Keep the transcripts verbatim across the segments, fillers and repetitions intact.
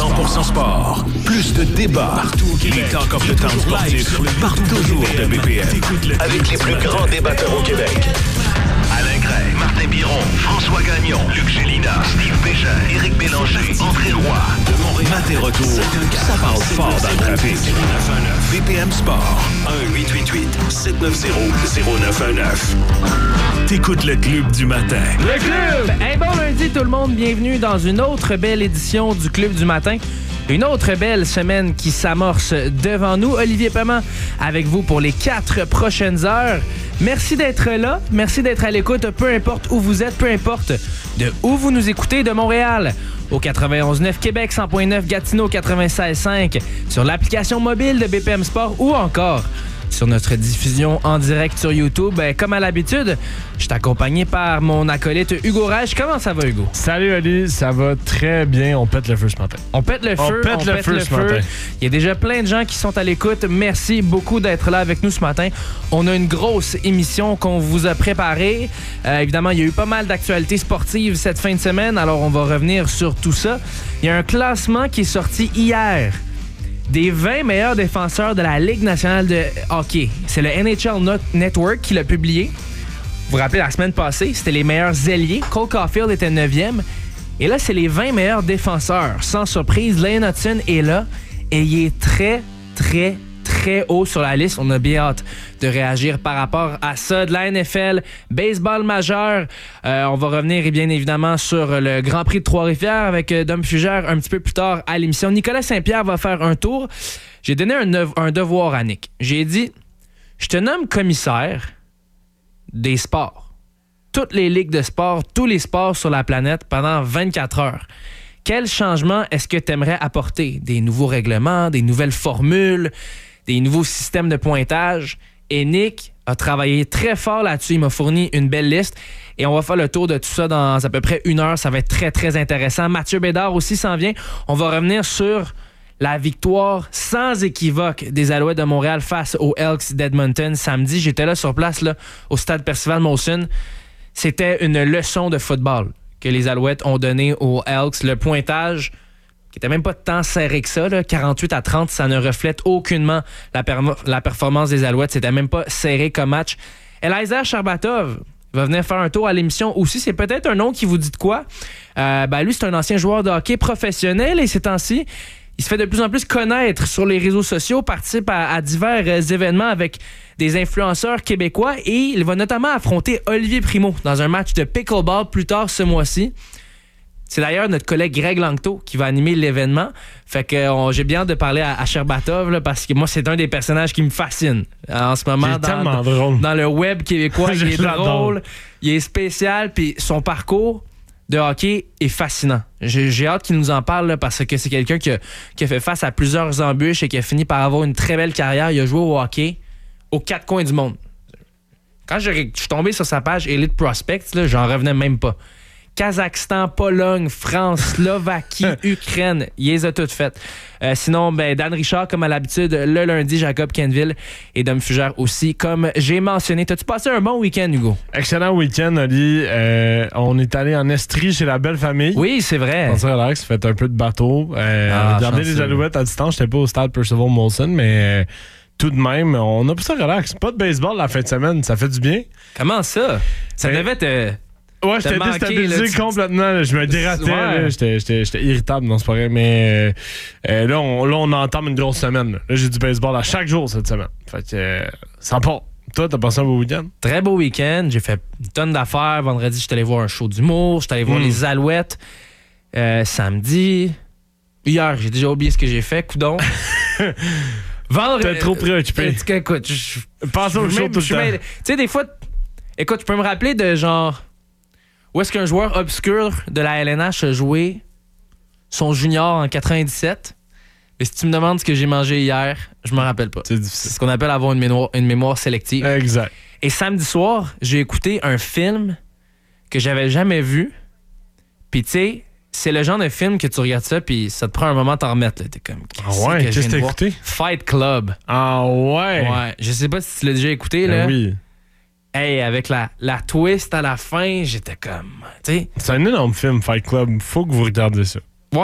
cent pour cent sport. Plus de débats. Les Talk of the Town sportifs partent toujours de B P M. Avec les plus grands débatteurs au Québec. Alain Gray, Martin Biron, François Gagnon, Luc Gélina, Steve Bégin, Éric Bélanger, André Roy. Maté Retour, ça parle fort dans le trafic. B P M Sport, un huit huit huit sept neuf zéro zéro neuf un neuf. T'écoutes le Club du matin. Le Club! Hey, bon lundi tout le monde, bienvenue dans une autre belle édition du Club du matin. Une autre belle semaine qui s'amorce devant nous. Olivier Paiement avec vous pour les quatre prochaines heures. Merci d'être là, merci d'être à l'écoute, peu importe où vous êtes, peu importe de où vous nous écoutez, de Montréal au quatre-vingt-onze neuf Québec, cent point neuf Gatineau, quatre-vingt-seize cinq sur l'application mobile de B P M Sport ou encore sur notre diffusion en direct sur YouTube. Ben, comme à l'habitude, je suis accompagné par mon acolyte Hugo Reich. Comment ça va, Hugo? Salut, Ali. Ça va très bien. On pète le feu ce matin. On pète le feu. On pète, on le, pète feu le feu. Matin. Il y a déjà plein de gens qui sont à l'écoute. Merci beaucoup d'être là avec nous ce matin. On a une grosse émission qu'on vous a préparée. Euh, évidemment, il y a eu pas mal d'actualités sportives cette fin de semaine. Alors, on va revenir sur tout ça. Il y a un classement qui est sorti hier des vingt meilleurs défenseurs de la Ligue nationale de hockey. C'est le N H L Network qui l'a publié. Vous vous rappelez, la semaine passée, c'était les meilleurs ailiers. Cole Caulfield était neuvième. Et là, c'est les vingt meilleurs défenseurs. Sans surprise, Lane Hudson est là. Et il est très, très, très haut sur la liste. On a bien hâte de réagir par rapport à ça. De la N F L, baseball majeur. Euh, on va revenir bien évidemment sur le Grand Prix de Trois-Rivières avec Dom Fugère un petit peu plus tard à l'émission. Nicolas Saint-Pierre va faire un tour. J'ai donné un, nev- un devoir à Nick. J'ai dit, je te nomme commissaire des sports. Toutes les ligues de sport, tous les sports sur la planète pendant vingt-quatre heures. Quel changement est-ce que tu aimerais apporter? Des nouveaux règlements, des nouvelles formules, des nouveaux systèmes de pointage? Et Nick a travaillé très fort là-dessus. Il m'a fourni une belle liste. Et on va faire le tour de tout ça dans à peu près une heure. Ça va être très, très intéressant. Mathieu Bédard aussi s'en vient. On va revenir sur la victoire sans équivoque des Alouettes de Montréal face aux Elks d'Edmonton samedi. J'étais là sur place là, au stade Percival Molson. C'était une leçon de football que les Alouettes ont donné aux Elks. Le pointage qui était même pas tant serré que ça, là, quarante-huit à trente, ça ne reflète aucunement la, per- la performance des Alouettes. C'était même pas serré comme match. Eliezer Sharbatov va venir faire un tour à l'émission aussi. C'est peut-être un nom qui vous dit de quoi. Euh, ben lui, c'est un ancien joueur de hockey professionnel et ces temps-ci, il se fait de plus en plus connaître sur les réseaux sociaux, participe à, à divers euh, événements avec des influenceurs québécois et il va notamment affronter Olivier Primo dans un match de pickleball plus tard ce mois-ci. C'est d'ailleurs notre collègue Greg Langto qui va animer l'événement. Fait que on, j'ai bien hâte de parler à, à Sherbatov là, parce que moi, c'est un des personnages qui me fascine en ce moment. Il est dans, tellement drôle. Dans le web québécois, il est l'adore. drôle, il est spécial, puis son parcours de hockey est fascinant. J'ai, j'ai hâte qu'il nous en parle là, parce que c'est quelqu'un qui a, qui a fait face à plusieurs embûches et qui a fini par avoir une très belle carrière. Il a joué au hockey aux quatre coins du monde. Quand je suis tombé sur sa page Elite Prospects, là, j'en revenais même pas. Kazakhstan, Pologne, France, Slovaquie, Ukraine, il les a toutes faites. Euh, sinon, ben, Dan Richard, comme à l'habitude, le lundi, Jacob Kenville et Dom Fugère aussi, comme j'ai mentionné. T'as-tu passé un bon week-end, Hugo? Excellent week-end, Oli. Euh, on est allé en Estrie chez la belle famille. Oui, c'est vrai. On s'est relax, fait un peu de bateau. Euh, Ah, on a regardé chanceux. les Alouettes à distance. J'étais pas au stade Percival Molson, mais... Euh, tout de même, on a pris ça relax. Pas de baseball la fin de semaine, ça fait du bien. Comment ça? Ça Ben, devait te... Ouais, j'étais manqué, déstabilisé là, tu- complètement. Là, je me dératais. Ouais. là, j'étais, j'étais, j'étais irritable, non, c'est pas vrai. Mais euh, euh, là, on, là, on entame une grosse semaine. Là, Là, j'ai du baseball à chaque jour cette semaine. Fait que euh, ça part. Toi, t'as passé un beau week-end? Très beau week-end. J'ai fait une tonne d'affaires. Vendredi, j'étais allé voir un show d'humour. J'étais allé voir Mm. les Alouettes. Euh, samedi... Hier, j'ai déjà oublié ce que j'ai fait. Coudon. Vendredi... T'es trop préoccupé. Euh, écoute, je... Pense au Je show suis tout même- je suis le temps. mêlé. Tu sais, des fois, écoute, je peux me rappeler de genre. Où est-ce qu'un joueur obscur de la L N H a joué son junior en quatre-vingt-dix-sept? Mais si tu me demandes ce que j'ai mangé hier, je me rappelle pas. C'est C'est difficile. ce qu'on appelle avoir une mémoire, une mémoire sélective. Exact. Et samedi soir, j'ai écouté un film que j'avais jamais vu. Puis tu sais, c'est le genre de film que tu regardes ça, puis ça te prend un moment à t'en remettre. Là. T'es comme, Ah ouais, que je qu'est-ce viens que de t'as voir? écouté? Fight Club. Ah ouais? Ouais. Je sais pas si tu l'as déjà écouté, là. Ben oui. Hey, avec la, la twist à la fin, j'étais comme, tu sais, C'est un énorme film, Fight Club. Faut que vous regardiez ça. ouais.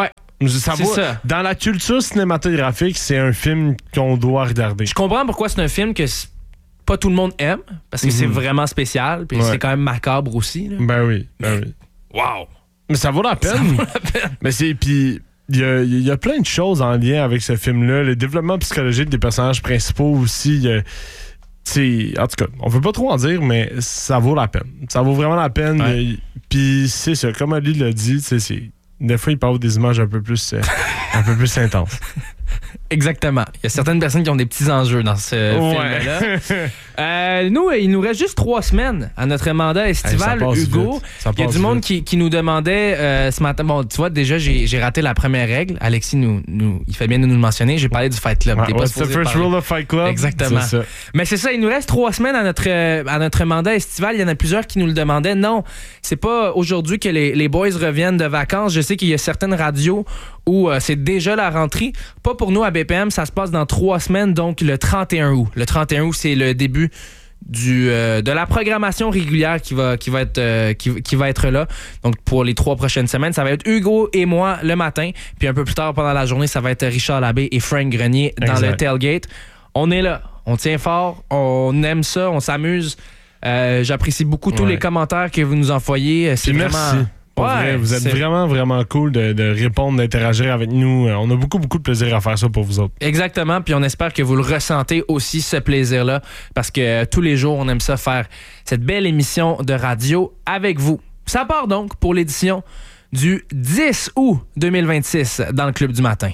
Ça C'est vaut, ça. Dans la culture cinématographique, c'est un film qu'on doit regarder. Je comprends pourquoi c'est un film que pas tout le monde aime, parce que mm-hmm. c'est vraiment spécial, puis ouais. c'est quand même macabre aussi. Là. Ben oui, ben Mais, oui. Wow! Mais ça vaut la peine. Ça vaut la peine. Mais c'est... Puis... Il y, a, il y a plein de choses en lien avec ce film-là. Le développement psychologique des personnages principaux aussi. Il y a, t'sais, en tout cas, on veut pas trop en dire, mais ça vaut la peine. Ça vaut vraiment la peine. Ouais. Puis c'est ça, comme Ali l'a dit, c'est, des fois, il parle des images un peu plus, euh, un peu plus intenses. Exactement. Il y a certaines personnes qui ont des petits enjeux dans ce ouais. film-là. euh, nous, il nous reste juste trois semaines à notre mandat estival, hey, Hugo. Il y a du monde qui, qui nous demandait euh, ce matin. Bon, tu vois, déjà, j'ai, j'ai raté la première règle. Alexis, nous, nous, il fait bien de nous le mentionner. J'ai parlé du Fight Club. Ouais, what's the first rule of Fight Club? Exactement. C'est ça. Mais c'est ça, il nous reste trois semaines à notre, à notre mandat estival. Il y en a plusieurs qui nous le demandaient. Non, c'est pas aujourd'hui que les, les boys reviennent de vacances. Je sais qu'il y a certaines radios où euh, c'est déjà la rentrée. Pas pour nous à B P M, ça se passe dans trois semaines, donc le trente et un août. Le trente et un août, c'est le début du, euh, de la programmation régulière qui va, qui, va être, euh, qui, qui va être là. Donc pour les trois prochaines semaines, ça va être Hugo et moi le matin. Puis un peu plus tard pendant la journée, ça va être Richard Labbé et Frank Grenier dans exact. Le tailgate. On est là, on tient fort, on aime ça, on s'amuse. Euh, j'apprécie beaucoup tous ouais. les commentaires que vous nous envoyez. C'est Puis vraiment... merci. Ouais, vrai, vous êtes c'est... vraiment, vraiment cool de, de répondre, d'interagir avec nous. On a beaucoup, beaucoup de plaisir à faire ça pour vous autres. Exactement, puis on espère que vous le ressentez aussi, ce plaisir-là, parce que euh, tous les jours, on aime ça faire cette belle émission de radio avec vous. Ça part donc pour l'édition du dix août deux mille vingt-six dans le Club du matin.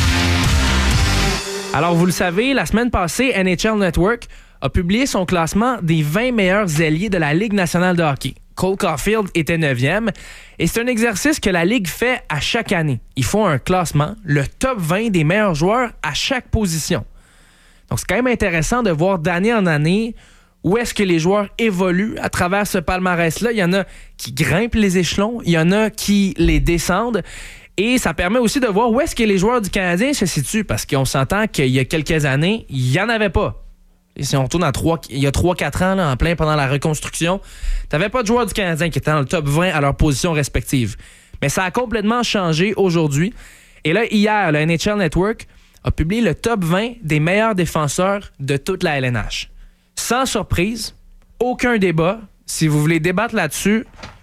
Alors, vous le savez, la semaine passée, N H L Network a publié son classement des vingt meilleurs ailiers de la Ligue nationale de hockey. Cole Caulfield était neuvième. Et c'est un exercice que la Ligue fait à chaque année. Ils font un classement, le top vingt des meilleurs joueurs à chaque position. Donc, c'est quand même intéressant de voir d'année en année où est-ce que les joueurs évoluent à travers ce palmarès-là. Il y en a qui grimpent les échelons, il y en a qui les descendent. Et ça permet aussi de voir où est-ce que les joueurs du Canadien se situent. Parce qu'on s'entend qu'il y a quelques années, il n'y en avait pas. Et si on retourne à trois, il y a trois quatre ans, là, en plein pendant la reconstruction, t'avais pas de joueurs du Canadien qui étaient dans le top vingt à leur position respective. Mais ça a complètement changé aujourd'hui. Et là, hier, le N H L Network a publié le top vingt des meilleurs défenseurs de toute la L N H. Sans surprise, aucun débat. Si vous voulez débattre là-dessus,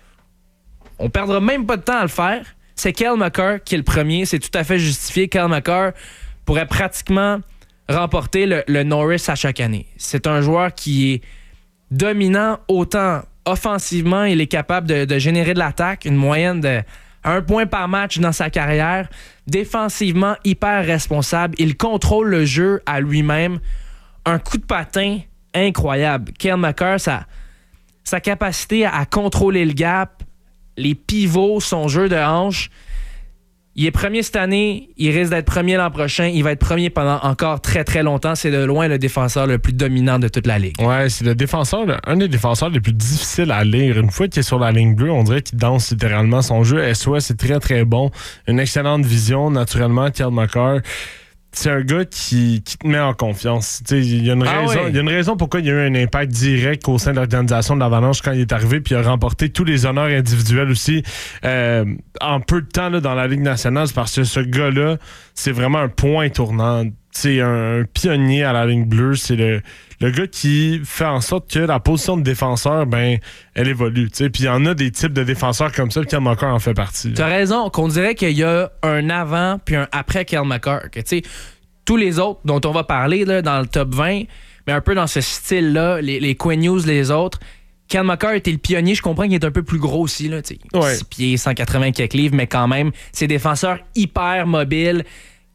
on perdra même pas de temps à le faire. C'est Cale Makar qui est le premier. C'est tout à fait justifié. Cale Makar pourrait pratiquement remporter le, le Norris à chaque année. C'est un joueur qui est dominant autant offensivement, il est capable de, de générer de l'attaque, une moyenne de un point par match dans sa carrière. Défensivement, hyper responsable. Il contrôle le jeu à lui-même. Un coup de patin incroyable. Cale Makar, sa, sa capacité à, à contrôler le gap, les pivots, son jeu de hanche. Il est premier cette année, il risque d'être premier l'an prochain, il va être premier pendant encore très très longtemps. C'est de loin le défenseur le plus dominant de toute la Ligue. Ouais, c'est le défenseur, un des défenseurs les plus difficiles à lire. Une fois qu'il est sur la ligne bleue, on dirait qu'il danse littéralement. Son jeu S O S est très très bon. Une excellente vision, naturellement, Cale Makar. C'est un gars qui, qui te met en confiance. Il y, a une ah raison, oui. y a une raison pourquoi il y a eu un impact direct au sein de l'organisation de l'Avalanche quand il est arrivé, puis il a remporté tous les honneurs individuels aussi euh, en peu de temps là, dans la Ligue nationale. C'est parce que ce gars-là, c'est vraiment un point tournant. C'est un, un pionnier à la ligne bleue. C'est le, le gars qui fait en sorte que la position de défenseur, ben, elle évolue. Puis il y en a des types de défenseurs comme ça, Cale Makar en fait partie. Tu as raison, qu'on dirait qu'il y a un avant puis un après Cale Makar. Que, tous les autres dont on va parler là, dans le top vingt, mais un peu dans ce style-là, les, les Quinn Hughes, les autres, Cale Makar était le pionnier. Je comprends qu'il est un peu plus gros aussi, là, ouais. six pieds, cent quatre-vingts quelques livres, mais quand même, c'est des défenseurs hyper mobiles,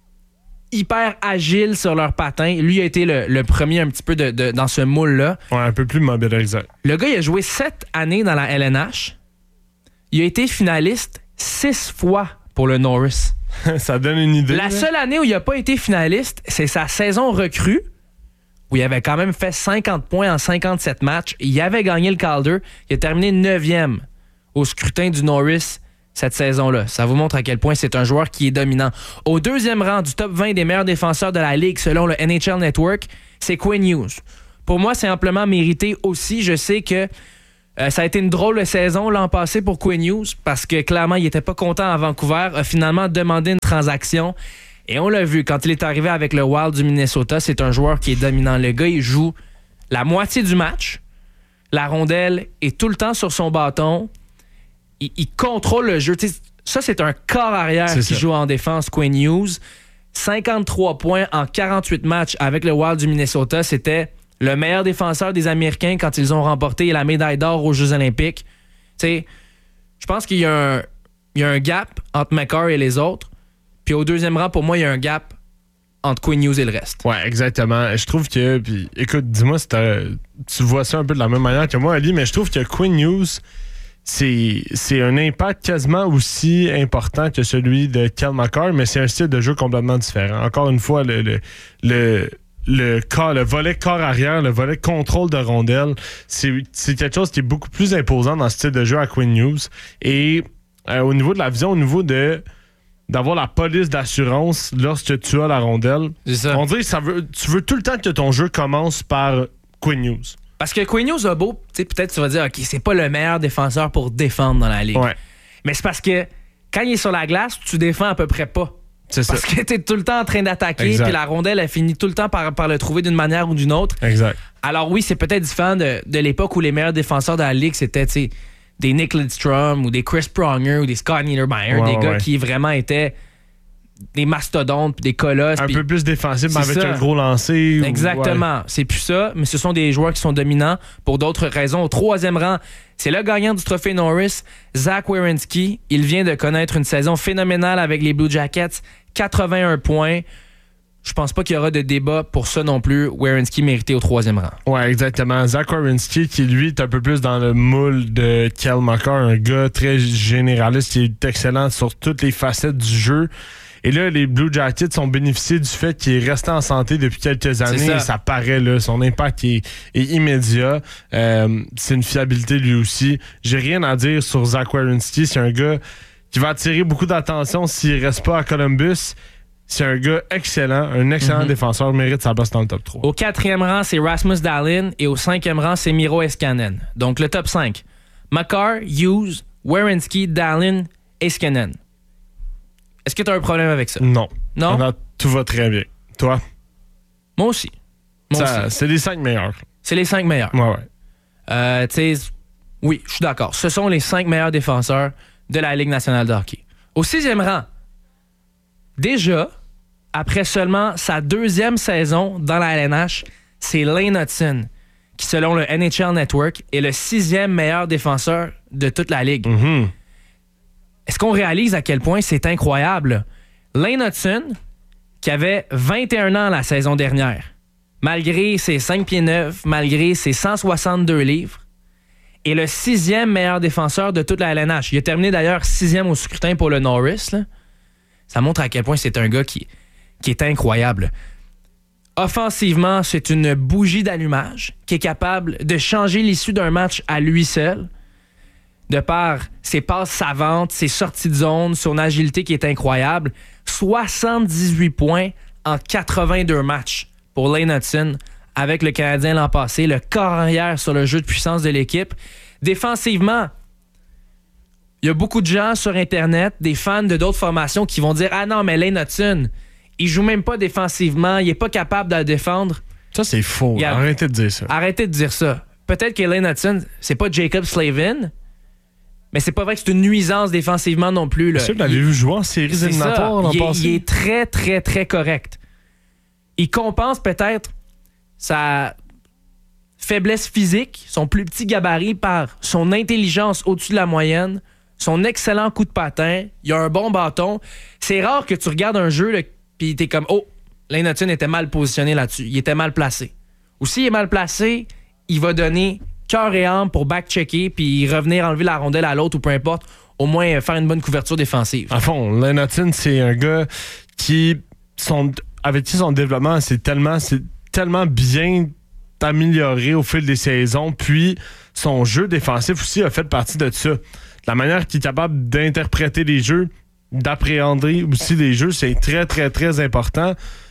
hyper agiles sur leurs patins. Lui a été le, le premier un petit peu de, de, dans ce moule-là. Ouais, un peu plus mobile, exact. Le gars, il a joué sept années dans la L N H. Il a été finaliste six fois pour le Norris. Ça donne une idée. La là. Seule année où il n'a pas été finaliste, c'est sa saison recrue, où il avait quand même fait cinquante points en cinquante-sept matchs. Il avait gagné le Calder. Il a terminé neuvième au scrutin du Norris cette saison-là. Ça vous montre à quel point c'est un joueur qui est dominant. Au deuxième rang du top vingt des meilleurs défenseurs de la Ligue, selon le N H L Network, c'est Quinn Hughes. Pour moi, c'est amplement mérité aussi. Je sais que Euh, ça a été une drôle de saison l'an passé pour Quinn Hughes parce que clairement, il n'était pas content à Vancouver. A finalement demandé une transaction. Et on l'a vu, quand il est arrivé avec le Wild du Minnesota, c'est un joueur qui est dominant. Le gars, il joue la moitié du match. La rondelle est tout le temps sur son bâton. Il, il contrôle le jeu. T'sais, ça, c'est un corps arrière c'est qui ça. joue en défense, Quinn Hughes. cinquante-trois points en quarante-huit matchs avec le Wild du Minnesota. C'était le meilleur défenseur des Américains quand ils ont remporté la médaille d'or aux Jeux olympiques. Je pense qu'il y a, un, il y a un gap entre McCarr et les autres. Puis au deuxième rang, pour moi, il y a un gap entre Quinn Hughes et le reste. Ouais, exactement. Je trouve que... Puis, écoute, dis-moi si tu vois ça un peu de la même manière que moi, Ali, mais je trouve que Quinn Hughes, c'est, c'est un impact quasiment aussi important que celui de Cale Makar, mais c'est un style de jeu complètement différent. Encore une fois, le... le, le Le, corps, le volet corps arrière, le volet contrôle de rondelle, c'est, c'est quelque chose qui est beaucoup plus imposant dans ce style de jeu à Quinn Hughes. Et euh, au niveau de la vision, au niveau de d'avoir la police d'assurance lorsque tu as la rondelle, c'est ça. On dirait que ça veut, tu veux tout le temps que ton jeu commence par Quinn Hughes. Parce que Quinn Hughes a beau, tu sais, peut-être tu vas dire, OK, c'est pas le meilleur défenseur pour défendre dans la ligue. Ouais. Mais c'est parce que quand il est sur la glace, tu défends à peu près pas. C'est Parce ça. que t'es tout le temps en train d'attaquer, puis la rondelle, elle finit tout le temps par, par le trouver d'une manière ou d'une autre. Exact. Alors oui, c'est peut-être différent de, de l'époque où les meilleurs défenseurs de la Ligue, c'était des Nick Lidstrom ou des Chris Pronger ou des Scott Niedermayer, ouais, des ouais, gars ouais. qui vraiment étaient des mastodontes, des colosses. Un pis, peu plus défensif, mais avec ça. un gros lancer. Exactement. Ouais. C'est plus ça, mais ce sont des joueurs qui sont dominants pour d'autres raisons. Au troisième rang, c'est le gagnant du trophée Norris, Zach Werenski. Il vient de connaître une saison phénoménale avec les Blue Jackets. quatre-vingt-un points. Je pense pas qu'il y aura de débat pour ça non plus. Werenski mérité au troisième rang. Ouais, exactement. Zach Werenski, qui lui est un peu plus dans le moule de Cale Makar, un gars très généraliste qui est excellent sur toutes les facettes du jeu. Et là, les Blue Jackets ont bénéficié du fait qu'il est resté en santé depuis quelques années. Ça. Et ça paraît, là. Son impact est, est immédiat. Euh, c'est une fiabilité, lui aussi. J'ai rien à dire sur Zach Werenski. C'est un gars qui va attirer beaucoup d'attention s'il reste pas à Columbus. C'est un gars excellent, un excellent mm-hmm. défenseur, mérite sa place dans le top trois. Au quatrième rang, c'est Rasmus Dahlin et au cinquième rang, c'est Miro Heiskanen. Donc le top cinq. Makar, Hughes, Werenski, Dahlin, Heiskanen. Est-ce que tu as un problème avec ça? Non. Non? Non, tout va très bien. Toi? Moi aussi. Moi ça, aussi. C'est les cinq meilleurs. C'est les cinq meilleurs. Ouais, ouais. Euh, tu sais, oui, je suis d'accord. Ce sont les cinq meilleurs défenseurs de la Ligue nationale de hockey. Au sixième rang, déjà, après seulement sa deuxième saison dans la L N H, c'est Lane Hutson, qui, selon le N H L Network, est le sixième meilleur défenseur de toute la Ligue. Mm-hmm. Est-ce qu'on réalise à quel point c'est incroyable? Lane Hutson, qui avait vingt et un ans la saison dernière, malgré ses cinq pieds neuf, malgré ses cent soixante-deux livres, est le sixième meilleur défenseur de toute la L N H. Il a terminé d'ailleurs sixième au scrutin pour le Norris. Là. Ça montre à quel point c'est un gars qui, qui est incroyable. Offensivement, c'est une bougie d'allumage qui est capable de changer l'issue d'un match à lui seul, de par ses passes savantes, ses sorties de zone, son agilité qui est incroyable. soixante-dix-huit points en quatre-vingt-deux matchs pour Lane Hutson avec le Canadien l'an passé, le corps arrière sur le jeu de puissance de l'équipe. Défensivement, il y a beaucoup de gens sur Internet, des fans de d'autres formations qui vont dire « Ah non, mais Lane Hutson, il joue même pas défensivement, il est pas capable de la défendre. » Ça, c'est faux. A... Arrêtez de dire ça. Arrêtez de dire ça. Peut-être que Lane Hutson, c'est pas Jacob Slavin, mais c'est pas vrai que c'est une nuisance défensivement non plus. Là. C'est sûr que l'avez vu jouer en séries éliminatoires l'an passé. Il est très, très, très correct. Il compense peut-être sa faiblesse physique, son plus petit gabarit, par son intelligence au-dessus de la moyenne, son excellent coup de patin, il a un bon bâton. C'est rare que tu regardes un jeu et t'es comme « Oh, Lane Hutson était mal positionné là-dessus. Il était mal placé. » Ou s'il est mal placé, il va donner cœur et âme pour back-checker puis revenir enlever la rondelle à l'autre ou peu importe, au moins faire une bonne couverture défensive. À fond, Lane Hutson, c'est un gars qui, son, avec qui son développement c'est tellement, c'est tellement bien amélioré au fil des saisons, puis son jeu défensif aussi a fait partie de ça. La manière qu'il est capable d'interpréter les jeux, d'appréhender aussi les jeux, c'est très, très, très important.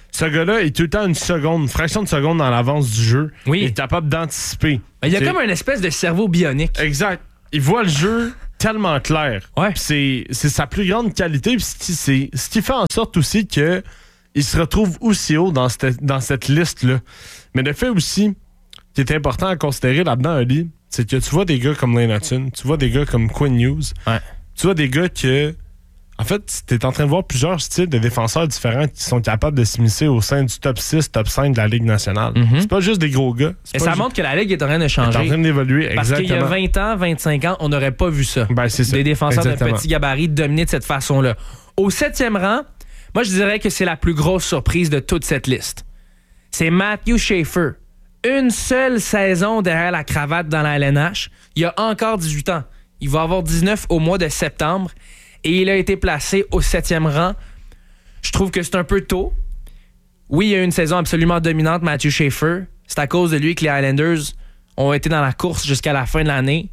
Ce gars-là est tout le temps une seconde, une fraction de seconde dans l'avance du jeu. Oui. Il est capable d'anticiper. Il y a T'sais, comme une espèce de cerveau bionique. Exact. Il voit le jeu tellement clair. Ouais. C'est, c'est sa plus grande qualité. Puis c'est, c'est ce qui fait en sorte aussi que il se retrouve aussi haut dans cette, dans cette liste-là. Mais le fait aussi qui est important à considérer là-dedans, Ali, c'est que tu vois des gars comme Lane Hutton, tu vois des gars comme Quinn Hughes, ouais. tu vois des gars que... En fait, tu es en train de voir plusieurs styles de défenseurs différents qui sont capables de s'immiscer au sein du top six, top cinq de la Ligue nationale. Mm-hmm. C'est pas juste des gros gars. Et ça ju- montre que la Ligue est en train de changer. Elle est en train d'évoluer, Parce exactement. qu'il y a vingt ans, vingt-cinq ans, on n'aurait pas vu ça. Ben, c'est ça. Des défenseurs Exactement. de petit gabarit dominer de cette façon-là. Au septième rang, moi, je dirais que c'est la plus grosse surprise de toute cette liste. C'est Matthew Schaefer. Une seule saison derrière la cravate dans la L N H. Il a encore dix-huit ans. Il va avoir dix-neuf au mois de septembre. Et il a été placé au septième rang. Je trouve que c'est un peu tôt. Oui, il y a eu une saison absolument dominante, Matthew Schaefer. C'est à cause de lui que les Highlanders ont été dans la course jusqu'à la fin de l'année.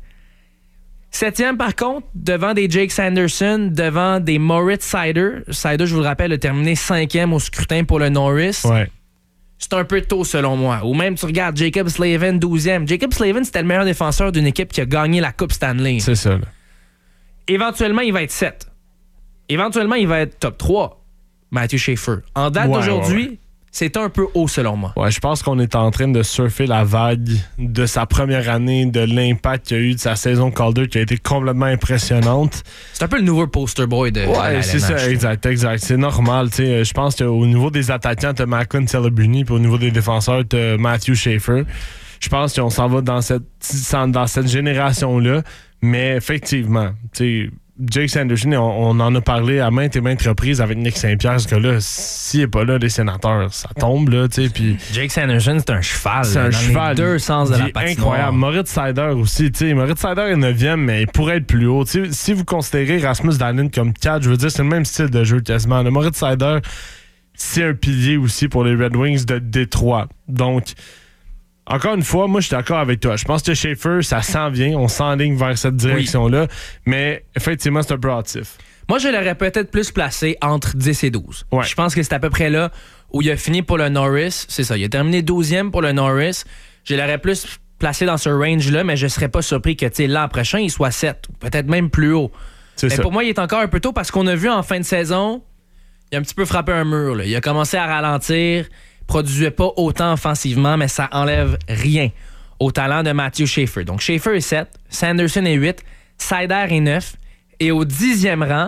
Septième, par contre, devant des Jake Sanderson, devant des Moritz Seider. Seider, je vous le rappelle, a terminé cinquième au scrutin pour le Norris. Ouais. C'est un peu tôt, selon moi. Ou même, tu regardes Jacob Slavin, douzième. Jacob Slavin, c'était le meilleur défenseur d'une équipe qui a gagné la Coupe Stanley. C'est ça, là. Éventuellement, il va être sept. Éventuellement, il va être top trois. Matthew Schaefer. En date Ouais, d'aujourd'hui, ouais, ouais. c'est un peu haut selon moi. Ouais, je pense qu'on est en train de surfer la vague de sa première année, de l'impact qu'il y a eu de sa saison Calder qui a été complètement impressionnante. C'est un peu le nouveau poster boy de, de la Ouais, c'est L N H, ça, exact, exact. C'est normal. t'sais. Je pense qu'au niveau des attaquants, t'as Macklin Celebrini, puis au niveau des défenseurs, t'as Matthew Schaefer. Je pense qu'on s'en va dans cette, dans cette génération-là. Mais effectivement, tu sais, Jake Sanderson, on, on en a parlé à maintes et maintes reprises avec Nick Saint-Pierre, ce gars-là, s'il n'est pas là, les sénateurs, ça tombe, là, tu sais, puis... Jake Sanderson, c'est un cheval. C'est là, un dans cheval. les deux sens de il la est patinoire. incroyable. Moritz Seider aussi, tu sais, Moritz Seider est neuvième, mais il pourrait être plus haut. T'sais, si vous considérez Rasmus Dahlin comme quatre, je veux dire, c'est le même style de jeu quasiment. Le Moritz Seider, c'est un pilier aussi pour les Red Wings de Détroit. Donc... Encore une fois, moi, je suis d'accord avec toi. Je pense que Schaefer, ça s'en vient. On s'enligne vers cette direction-là. Oui. Mais effectivement, c'est un peu hâtif. Moi, je l'aurais peut-être plus placé entre dix et douze. Ouais. Je pense que c'est à peu près là où il a fini pour le Norris. C'est ça, il a terminé douzième pour le Norris. Je l'aurais plus placé dans ce range-là, mais je ne serais pas surpris que l'an prochain, il soit sept ou peut-être même plus haut. C'est mais ça. pour moi, il est encore un peu tôt parce qu'on a vu en fin de saison, il a un petit peu frappé un mur. Là. Il a commencé à ralentir. Produisait pas autant offensivement, mais ça enlève rien au talent de Matthew Schaefer. Donc, Schaefer est sept, Sanderson est huit, Seider est neuf, et au dixième rang,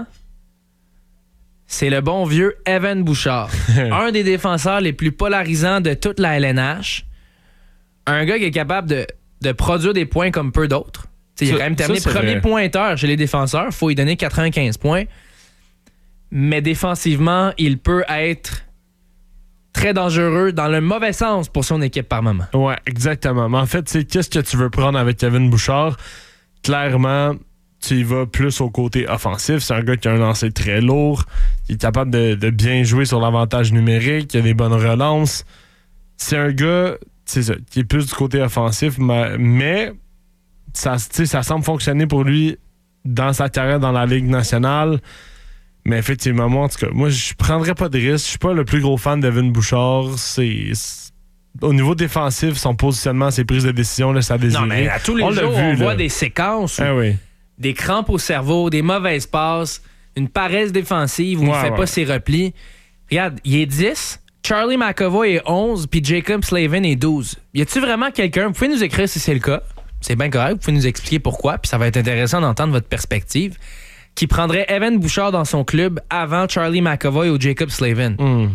c'est le bon vieux Evan Bouchard. Un des défenseurs les plus polarisants de toute la L N H. Un gars qui est capable de, de produire des points comme peu d'autres. T'sais, il a quand même terminé ça, premier vrai. pointeur chez les défenseurs. Il faut lui donner quatre-vingt-quinze points. Mais défensivement, il peut être... très dangereux dans le mauvais sens pour son équipe par moment. Ouais, exactement. Mais en fait, c'est qu'est-ce que tu veux prendre avec Kevin Bouchard? Clairement, tu y vas plus au côté offensif. C'est un gars qui a un lancer très lourd, qui est capable de, de bien jouer sur l'avantage numérique, qui a des bonnes relances. C'est un gars, c'est ça, qui est plus du côté offensif, mais, mais ça, ça semble fonctionner pour lui dans sa carrière dans la Ligue nationale. Mais effectivement, moi, en tout cas, moi, je prendrais pas de risque. Je suis pas le plus gros fan d'Evan Bouchard. C'est, c'est... Au niveau défensif, son positionnement, ses prises de décision, là, ça désire. Non, mais à tous les on jours, vu, on là. voit des séquences où Ah oui. des crampes au cerveau, des mauvaises passes, une paresse défensive où Ouais, il fait ouais. pas ses replis. Regarde, il est dix, Charlie McAvoy est onze, puis Jacob Slavin est douze. Y a-tu vraiment quelqu'un, vous pouvez nous écrire si c'est le cas, c'est bien correct, vous pouvez nous expliquer pourquoi, puis ça va être intéressant d'entendre votre perspective, qui prendrait Evan Bouchard dans son club avant Charlie McAvoy ou Jacob Slavin. Mm.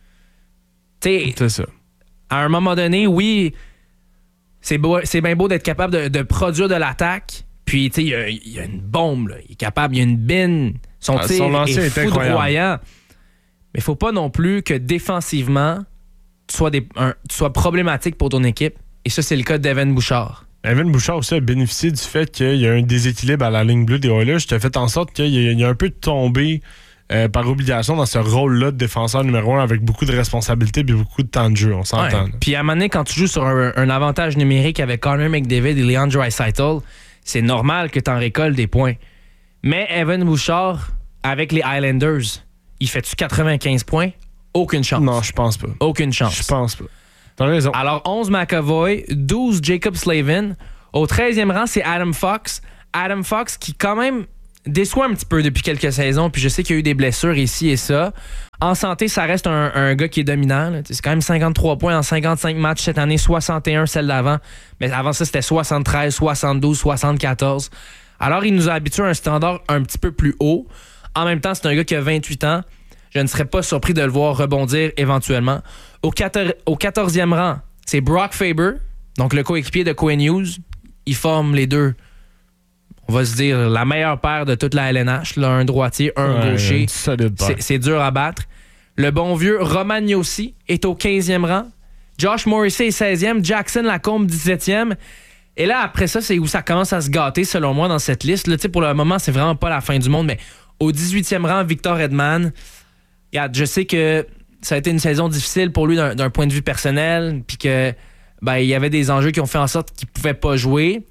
Tu sais, C'est ça. à un moment donné, oui, c'est, beau, c'est bien beau d'être capable de, de produire de l'attaque. Puis, tu sais, il y a, il y a une bombe, là. Il est capable, il y a une bine. Son Ah, tir son lancer est est foudroyant. Mais il faut pas non plus que défensivement, tu sois, des, un, tu sois problématique pour ton équipe. Et ça, c'est le cas d'Evan Bouchard. Evan Bouchard aussi a bénéficié du fait qu'il y a un déséquilibre à la ligne bleue des Oilers. Je t'ai fait en sorte qu'il y a, il y a un peu tombé euh, par obligation dans ce rôle-là de défenseur numéro un avec beaucoup de responsabilités et beaucoup de temps de jeu. On s'entend. Ouais. Puis à un moment donné, quand tu joues sur un, un avantage numérique avec Connor McDavid et Leon Draisaitl, c'est normal que tu en récoltes des points. Mais Evan Bouchard, avec les Highlanders, il fait-tu quatre-vingt-quinze points? Aucune chance. Non, je pense pas. Aucune chance. Je pense pas. T'as raison. Alors, onze McAvoy, douze Jacob Slavin. Au treizième rang, c'est Adam Fox. Adam Fox qui, quand même, déçoit un petit peu depuis quelques saisons. Puis je sais qu'il y a eu des blessures ici et ça. En santé, ça reste un, un gars qui est dominant. Là. C'est quand même cinquante-trois points en cinquante-cinq matchs cette année, soixante et un celle d'avant. Mais avant ça, c'était soixante-treize, soixante-douze, soixante-quatorze. Alors, il nous a habitués à un standard un petit peu plus haut. En même temps, c'est un gars qui a vingt-huit ans. Je ne serais pas surpris de le voir rebondir éventuellement. Au, quator- au quatorzième rang, c'est Brock Faber, donc le coéquipier de Quinn Hughes. Ils forment les deux, on va se dire, la meilleure paire de toute la L N H. Là, un droitier, un ouais, gaucher. C'est, c'est dur à battre. Le bon vieux Roman Josi est au quinzième rang. Josh Morrissey est seizième. Jackson Lacombe, dix-septième. Et là, après ça, c'est où ça commence à se gâter, selon moi, dans cette liste. Là, pour le moment, c'est vraiment pas la fin du monde, mais au dix-huitième rang, Victor Edman. Regarde, je sais que ça a été une saison difficile pour lui d'un, d'un point de vue personnel, puis que ben, il y avait des enjeux qui ont fait en sorte qu'il pouvait pas jouer.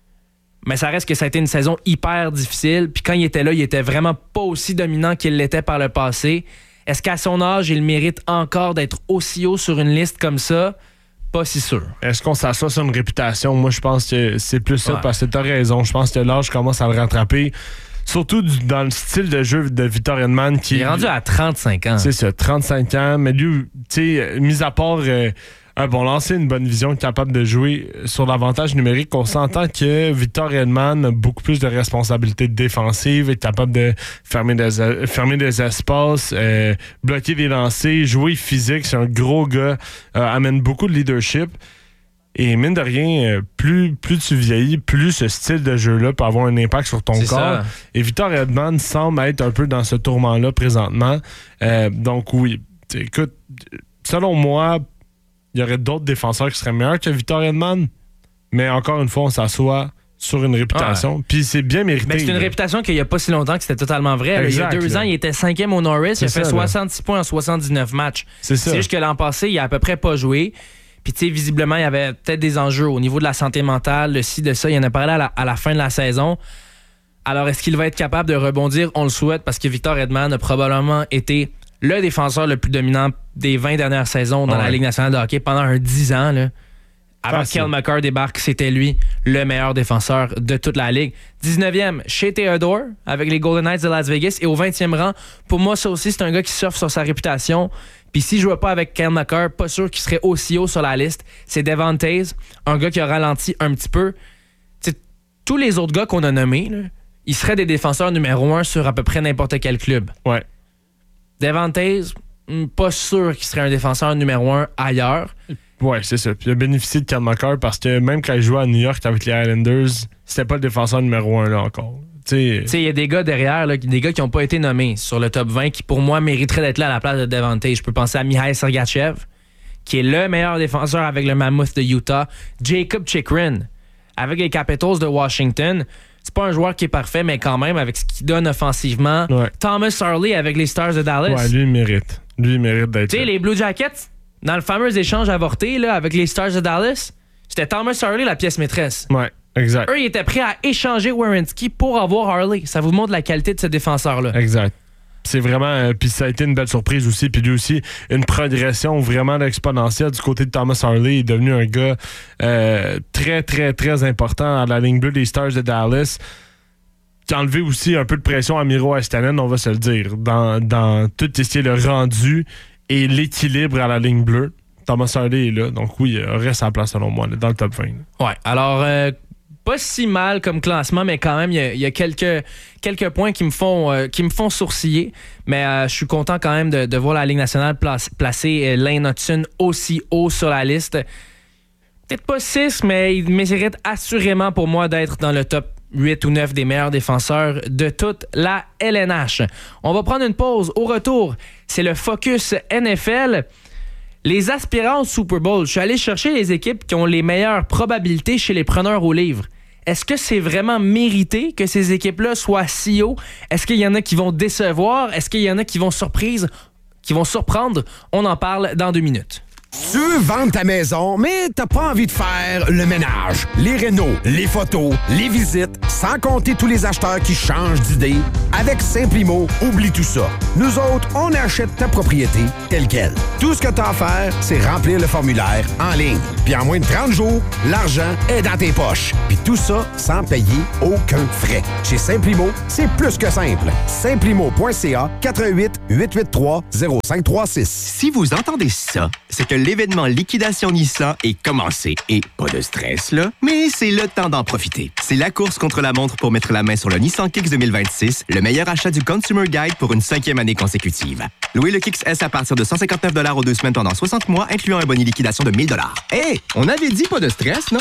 Mais ça reste que ça a été une saison hyper difficile. Puis quand il était là, il était vraiment pas aussi dominant qu'il l'était par le passé. Est-ce qu'à son âge, il mérite encore d'être aussi haut sur une liste comme ça? Pas si sûr. Est-ce qu'on s'assoit sur une réputation? Moi, je pense que c'est plus ça, ouais. Parce que t'as raison. Je pense que l'âge commence à le rattraper. Surtout du, dans le style de jeu de Victor Edman. Qui il est rendu à trente-cinq ans. C'est ça, trente-cinq ans. Mais lui, tu sais, mis à part euh, un bon lancer, une bonne vision, capable de jouer sur l'avantage numérique, on s'entend que Victor Edman a beaucoup plus de responsabilités défensives, est capable de fermer des, fermer des espaces, euh, bloquer des lancers, jouer physique. C'est un gros gars, euh, amène beaucoup de leadership. Et mine de rien, plus, plus tu vieillis, plus ce style de jeu-là peut avoir un impact sur ton c'est corps. Ça. Et Victor Edman semble être un peu dans ce tourment-là présentement. Euh, donc oui, écoute, selon moi, il y aurait d'autres défenseurs qui seraient meilleurs que Victor Edman. Mais encore une fois, on s'assoit sur une réputation. Ouais. Puis c'est bien mérité. Mais c'est une là. réputation qu'il n'y a pas si longtemps que c'était totalement vrai. Exact, il y a deux là. ans, il était cinquième au Norris. C'est il a fait ça, soixante-six là. points en soixante-dix-neuf matchs. C'est, c'est juste que l'an passé, il a à peu près pas joué. Puis, tu sais, visiblement, il y avait peut-être des enjeux au niveau de la santé mentale, le ci, de ça. Il en a parlé à la, à la fin de la saison. Alors, est-ce qu'il va être capable de rebondir? On le souhaite parce que Victor Edman a probablement été le défenseur le plus dominant des vingt dernières saisons dans ouais. la Ligue nationale de hockey pendant un dix ans. Là. Avant que Cale Makar débarque, c'était lui le meilleur défenseur de toute la Ligue. dix-neuvième, Shea Theodore avec les Golden Knights de Las Vegas. Et au vingtième rang, pour moi, ça aussi, c'est un gars qui surfe sur sa réputation. Puis s'il ne jouait pas avec Cale Makar, pas sûr qu'il serait aussi haut sur la liste. C'est Devon Toews, un gars qui a ralenti un petit peu. T'sais, tous les autres gars qu'on a nommés, là, ils seraient des défenseurs numéro un sur à peu près n'importe quel club. Ouais. Devon Toews, pas sûr qu'il serait un défenseur numéro un ailleurs. Ouais, c'est ça. Puis il a bénéficié de Cale Makar parce que même quand il jouait à New York avec les Islanders, c'était pas le défenseur numéro un là encore. Tu sais, il y a des gars derrière, là, des gars qui n'ont pas été nommés sur le top vingt qui, pour moi, mériteraient d'être là à la place de Devon Toews. Je peux penser à Mikhail Sergachev, qui est le meilleur défenseur avec le Mammoth de Utah. Jacob Chychrun, avec les Capitals de Washington. C'est pas un joueur qui est parfait, mais quand même, avec ce qu'il donne offensivement. Ouais. Thomas Harley avec les Stars de Dallas. Ouais, lui, il mérite. Lui, il mérite d'être là. Tu sais, les Blue Jackets, dans le fameux échange avorté là, avec les Stars de Dallas, c'était Thomas Harley la pièce maîtresse. Ouais. Exact. Eux, ils étaient prêts à échanger Werenski pour avoir Harley. Ça vous montre la qualité de ce défenseur-là. Exact. C'est vraiment... Euh, puis ça a été une belle surprise aussi. Puis lui aussi, une progression vraiment exponentielle du côté de Thomas Harley. Il est devenu un gars euh, très, très, très important à la ligne bleue des Stars de Dallas. Qui a enlevé aussi un peu de pression à Miro Heiskanen, on va se le dire. Dans, dans tout ce qui est le rendu et l'équilibre à la ligne bleue. Thomas Harley est là. Donc oui, il reste sa place selon moi là, dans le top vingt. Là. Ouais. Alors... Euh... Pas si mal comme classement, mais quand même, il y, y a quelques, quelques points qui me font, euh, qui me font sourciller. Mais euh, je suis content quand même de, de voir la Ligue nationale place, placer euh, Lane Hutson aussi haut sur la liste. Peut-être pas six, mais il mérite assurément pour moi d'être dans le top huit ou neuf des meilleurs défenseurs de toute la L N H. On va prendre une pause. Au retour, c'est le Focus N F L. Les aspirants au Super Bowl, je suis allé chercher les équipes qui ont les meilleures probabilités chez les preneurs au livre. Est-ce que c'est vraiment mérité que ces équipes-là soient si haut? Est-ce qu'il y en a qui vont décevoir? Est-ce qu'il y en a qui vont surprise, qui vont surprendre? On en parle dans deux minutes. Tu veux vendre ta maison, mais t'as pas envie de faire le ménage, les rénaux, les photos, les visites, sans compter tous les acheteurs qui changent d'idée? Avec Simplimo, oublie tout ça. Nous autres, on achète ta propriété telle quelle. Tout ce que t'as à faire, c'est remplir le formulaire en ligne. Puis en moins de trente jours, l'argent est dans tes poches. Puis tout ça sans payer aucun frais. Chez Simplimo, c'est plus que simple. Simplimo point c a quatre un huit, huit huit trois, zéro cinq trois six. Si vous entendez ça, c'est que l'événement Liquidation Nissan est commencé. Et pas de stress, là, mais c'est le temps d'en profiter. C'est la course contre la montre pour mettre la main sur le Nissan Kicks deux mille vingt-six, le meilleur achat du Consumer Guide pour une cinquième année consécutive. Louez le Kicks S à partir de cent cinquante-neuf dollars aux deux semaines pendant soixante mois, incluant un bonus liquidation de mille dollars. Hé, hey, on avait dit pas de stress, non?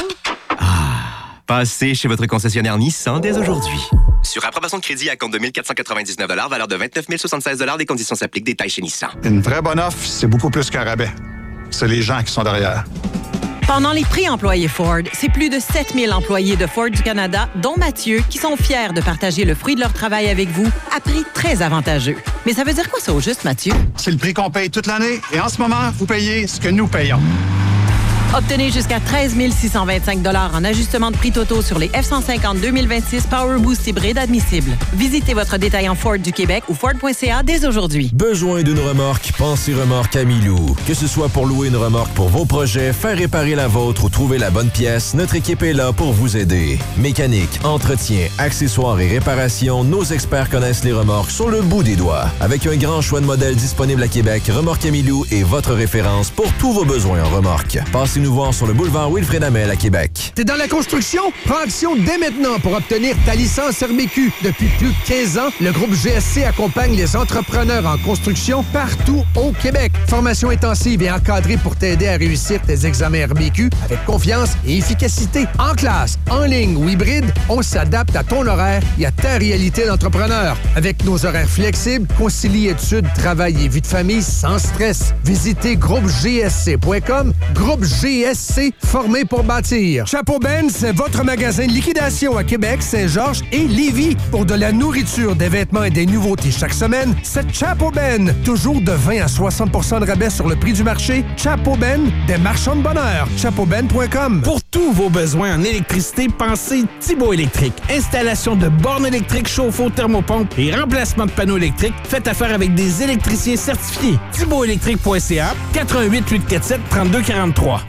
Ah, passez chez votre concessionnaire Nissan dès aujourd'hui. Sur approbation de crédit à compte de mille quatre cent quatre-vingt-dix-neuf dollars, valeur de vingt-neuf mille soixante-seize dollars, des conditions s'appliquent, détails chez Nissan. Une vraie bonne offre, c'est beaucoup plus qu'un rabais. C'est les gens qui sont derrière. Pendant les prix employés Ford, c'est plus de sept mille employés de Ford du Canada, dont Mathieu, qui sont fiers de partager le fruit de leur travail avec vous à prix très avantageux. Mais ça veut dire quoi ça au juste, Mathieu? C'est le prix qu'on paye toute l'année et en ce moment, vous payez ce que nous payons. Obtenez jusqu'à treize mille six cent vingt-cinq dollars en ajustement de prix totaux sur les F cent cinquante deux mille vingt-six Power Boost hybride admissibles. Visitez votre détaillant Ford du Québec ou Ford point c a dès aujourd'hui. Besoin d'une remorque? Pensez Remorque Amilou. Que ce soit pour louer une remorque pour vos projets, faire réparer la vôtre ou trouver la bonne pièce, notre équipe est là pour vous aider. Mécanique, entretien, accessoires et réparation, nos experts connaissent les remorques sur le bout des doigts. Avec un grand choix de modèles disponibles à Québec, Remorque Amilou est votre référence pour tous vos besoins en remorque. Passez nous voir sur le boulevard Wilfrid Hamel à Québec. T'es dans la construction? Prends action dès maintenant pour obtenir ta licence R B Q. Depuis plus de quinze ans, le groupe G S C accompagne les entrepreneurs en construction partout au Québec. Formation intensive et encadrée pour t'aider à réussir tes examens R B Q avec confiance et efficacité. En classe, en ligne ou hybride, on s'adapte à ton horaire et à ta réalité d'entrepreneur. Avec nos horaires flexibles, concilie études, travail et vie de famille sans stress. Visitez groupe g s c point com. Groupe G S C, formé pour bâtir. Chapeau Ben, c'est votre magasin de liquidation à Québec, Saint-Georges et Lévis. Pour de la nourriture, des vêtements et des nouveautés chaque semaine, c'est Chapeau Ben. Toujours de vingt à soixante pour cent de rabais sur le prix du marché. Chapeau Ben, des marchands de bonheur. chapeau ben point com. Pour tous vos besoins en électricité, pensez Thibaut Électrique. Installation de bornes électriques, chauffe-eau, thermopompe et remplacement de panneaux électriques. Faites affaire avec des électriciens certifiés. thibaut électrique point c a, quatre un huit, huit quatre sept, trois deux quatre trois.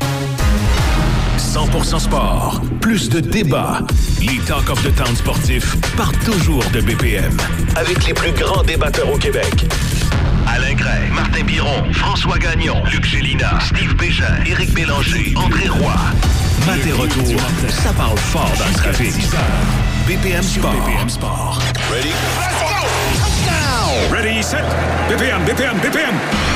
cent pour cent sport, plus de débats. Les Talk of the Town sportifs partent toujours de B P M. Avec les plus grands débatteurs au Québec. Alain Gray, Martin Biron, François Gagnon, Luc Gélina, Steve Bégin, Éric Bélanger, André Roy. Mat et retour, ça parle fort dans le trafic. B P M Sport. B P M Sport. Ready? Let's go! Touchdown! Ready, set. B P M, B P M, B P M.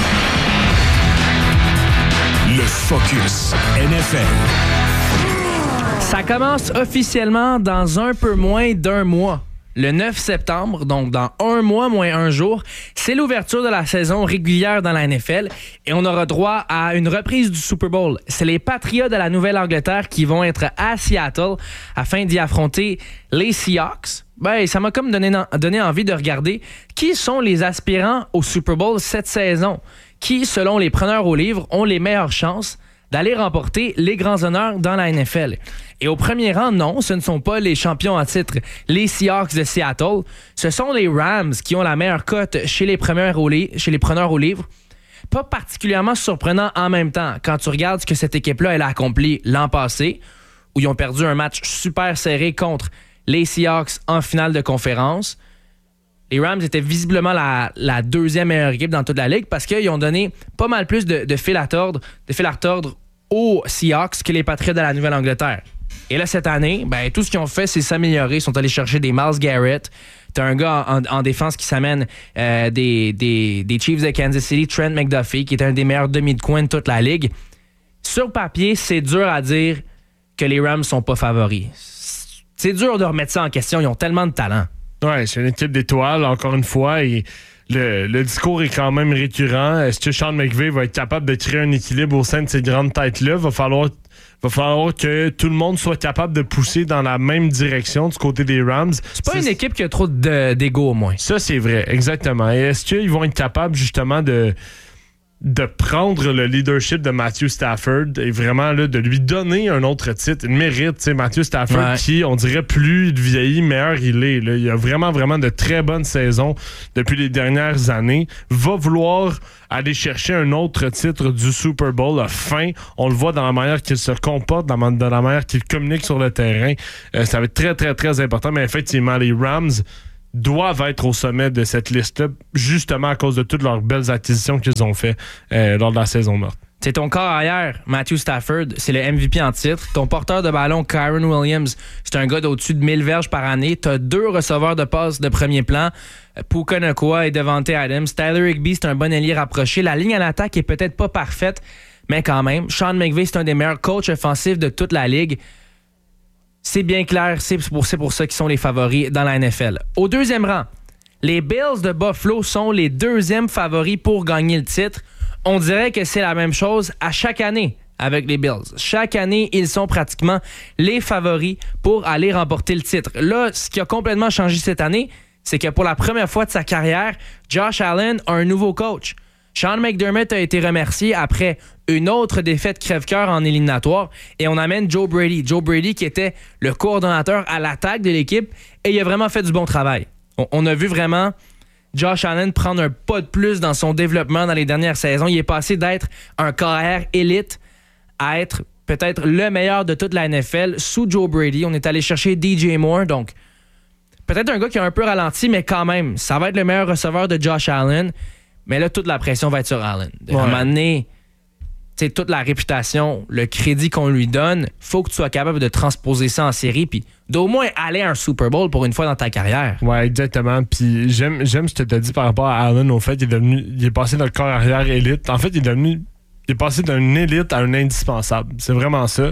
Le Focus N F L. Ça commence officiellement dans un peu moins d'un mois. Le neuf septembre, donc dans un mois moins un jour, c'est l'ouverture de la saison régulière dans la N F L et on aura droit à une reprise du Super Bowl. C'est les Patriots de la Nouvelle-Angleterre qui vont être à Seattle afin d'y affronter les Seahawks. Ben, ça m'a comme donné, donné envie de regarder qui sont les aspirants au Super Bowl cette saison. Qui, selon les preneurs au livre, ont les meilleures chances d'aller remporter les grands honneurs dans la N F L. Et au premier rang, non, ce ne sont pas les champions en titre, les Seahawks de Seattle. Ce sont les Rams qui ont la meilleure cote chez les preneurs au, li- chez les preneurs au livre. Pas particulièrement surprenant en même temps, quand tu regardes ce que cette équipe-là elle a accompli l'an passé, où ils ont perdu un match super serré contre les Seahawks en finale de conférence. Les Rams étaient visiblement la, la deuxième meilleure équipe dans toute la ligue parce qu'ils ont donné pas mal plus de, de fil à tordre, de fil à retordre aux Seahawks que les Patriots de la Nouvelle-Angleterre. Et là, cette année, ben, tout ce qu'ils ont fait, c'est s'améliorer. Ils sont allés chercher des Myles Garrett. T'as un gars en, en défense qui s'amène euh, des, des, des Chiefs de Kansas City, Trent McDuffie, qui est un des meilleurs demi de coin de toute la ligue. Sur papier, c'est dur à dire que les Rams sont pas favoris. C'est dur de remettre ça en question. Ils ont tellement de talent. Ouais, c'est une équipe d'étoiles, encore une fois, et le, le discours est quand même récurrent. Est-ce que Sean McVay va être capable de créer un équilibre au sein de ces grandes têtes-là? Va falloir, va falloir que tout le monde soit capable de pousser dans la même direction du côté des Rams. C'est pas c'est... une équipe qui a trop de, d'ego, au moins. Ça, c'est vrai, exactement. Et est-ce qu'ils vont être capables, justement, de... de prendre le leadership de Matthew Stafford et vraiment là, de lui donner un autre titre. Il mérite, tu sais, Matthew Stafford, ouais. qui, on dirait, plus il vieillit, meilleur il est. Là. Il a vraiment, vraiment de très bonnes saisons depuis les dernières années. Va vouloir aller chercher un autre titre du Super Bowl a faim. On le voit dans la manière qu'il se comporte, dans, dans la manière qu'il communique sur le terrain. Euh, ça va être très, très, très important. Mais effectivement, les Rams doivent être au sommet de cette liste-là, justement à cause de toutes leurs belles acquisitions qu'ils ont fait euh, lors de la saison morte. C'est ton corps arrière, Matthew Stafford, c'est le M V P en titre. Ton porteur de ballon, Kyren Williams, c'est un gars d'au-dessus de mille verges par année. T'as deux receveurs de passe de premier plan, Puka Nacua et Devontae Adams. Tyler Higbee, c'est un bon ailier rapproché. La ligne à l'attaque est peut-être pas parfaite, mais quand même. Sean McVay, c'est un des meilleurs coachs offensifs de toute la ligue. C'est bien clair, c'est pour, c'est pour ça qu'ils sont les favoris dans la N F L. Au deuxième rang, les Bills de Buffalo sont les deuxièmes favoris pour gagner le titre. On dirait que c'est la même chose à chaque année avec les Bills. Chaque année, ils sont pratiquement les favoris pour aller remporter le titre. Là, ce qui a complètement changé cette année, c'est que pour la première fois de sa carrière, Josh Allen a un nouveau coach. Sean McDermott a été remercié après une autre défaite crève-cœur en éliminatoire et on amène Joe Brady. Joe Brady qui était le coordonnateur à l'attaque de l'équipe et il a vraiment fait du bon travail. On, on a vu vraiment Josh Allen prendre un pas de plus dans son développement dans les dernières saisons. Il est passé d'être un carrière élite à être peut-être le meilleur de toute la N F L sous Joe Brady. On est allé chercher D J Moore, donc peut-être un gars qui a un peu ralenti, mais quand même, ça va être le meilleur receveur de Josh Allen. Mais là, toute la pression va être sur Allen. Ouais. À un moment donné, toute la réputation, le crédit qu'on lui donne, faut que tu sois capable de transposer ça en série puis d'au moins aller à un Super Bowl pour une fois dans ta carrière. Ouais, exactement. Puis j'aime, j'aime ce que tu as dit par rapport à Allen. Au fait, il est, devenu, il est passé d'un corps arrière élite. En fait, il est devenu... Il est passé d'un élite à un indispensable. C'est vraiment ça.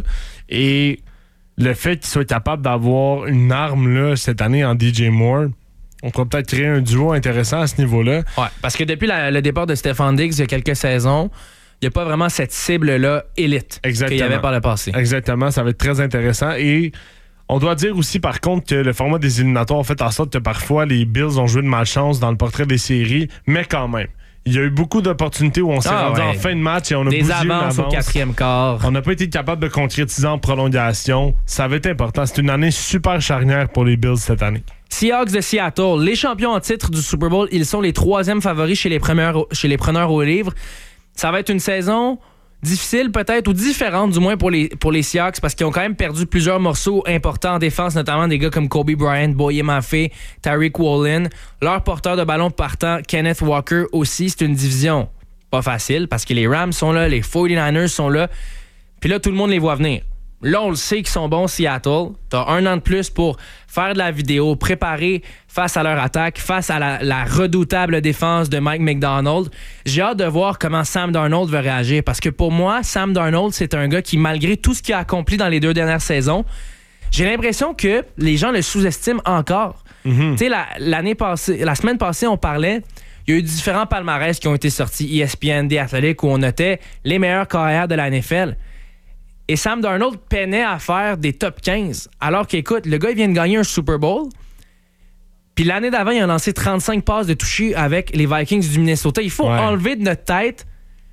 Et le fait qu'il soit capable d'avoir une arme là, cette année en D J Moore... On pourrait peut-être créer un duo intéressant à ce niveau-là. Ouais, parce que depuis la, le départ de Stephon Diggs il y a quelques saisons, il n'y a pas vraiment cette cible-là élite qu'il y avait par le passé. Exactement, ça va être très intéressant. Et on doit dire aussi, par contre, que le format des éliminatoires a fait en sorte que parfois les Bills ont joué de malchance dans le portrait des séries, mais quand même. Il y a eu beaucoup d'opportunités où on s'est ah, rendu ouais. en fin de match et on a des bousillé avances au quatrième quart. On n'a pas été capable de concrétiser en prolongation. Ça va être important. C'est une année super charnière pour les Bills cette année. Seahawks de Seattle, les champions en titre du Super Bowl, ils sont les troisièmes favoris chez les, premières, chez les preneurs au livre. Ça va être une saison difficile peut-être, ou différente du moins pour les, pour les Seahawks, parce qu'ils ont quand même perdu plusieurs morceaux importants en défense, notamment des gars comme Kobe Bryant, Boye Mafe, Tariq Woolen. Leur porteur de ballon partant, Kenneth Walker aussi, c'est une division pas facile, parce que les Rams sont là, les forty-niners sont là, puis là, tout le monde les voit venir. Là, on le sait qu'ils sont bons, Seattle. T'as un an de plus pour faire de la vidéo, préparer face à leur attaque, face à la, la redoutable défense de Mike McDonald. J'ai hâte de voir comment Sam Darnold va réagir. Parce que pour moi, Sam Darnold, c'est un gars qui, malgré tout ce qu'il a accompli dans les deux dernières saisons, j'ai l'impression que les gens le sous-estiment encore. Mm-hmm. Tu sais, la, l'année passée, la semaine passée, on parlait... Il y a eu différents palmarès qui ont été sortis, E S P N, The Athletic, où on notait les meilleurs carrières de la N F L. Et Sam Darnold peinait à faire des top quinze. Alors qu'écoute, le gars, il vient de gagner un Super Bowl. Puis l'année d'avant, il a lancé trente-cinq passes de toucher avec les Vikings du Minnesota. Il faut ouais. enlever de notre tête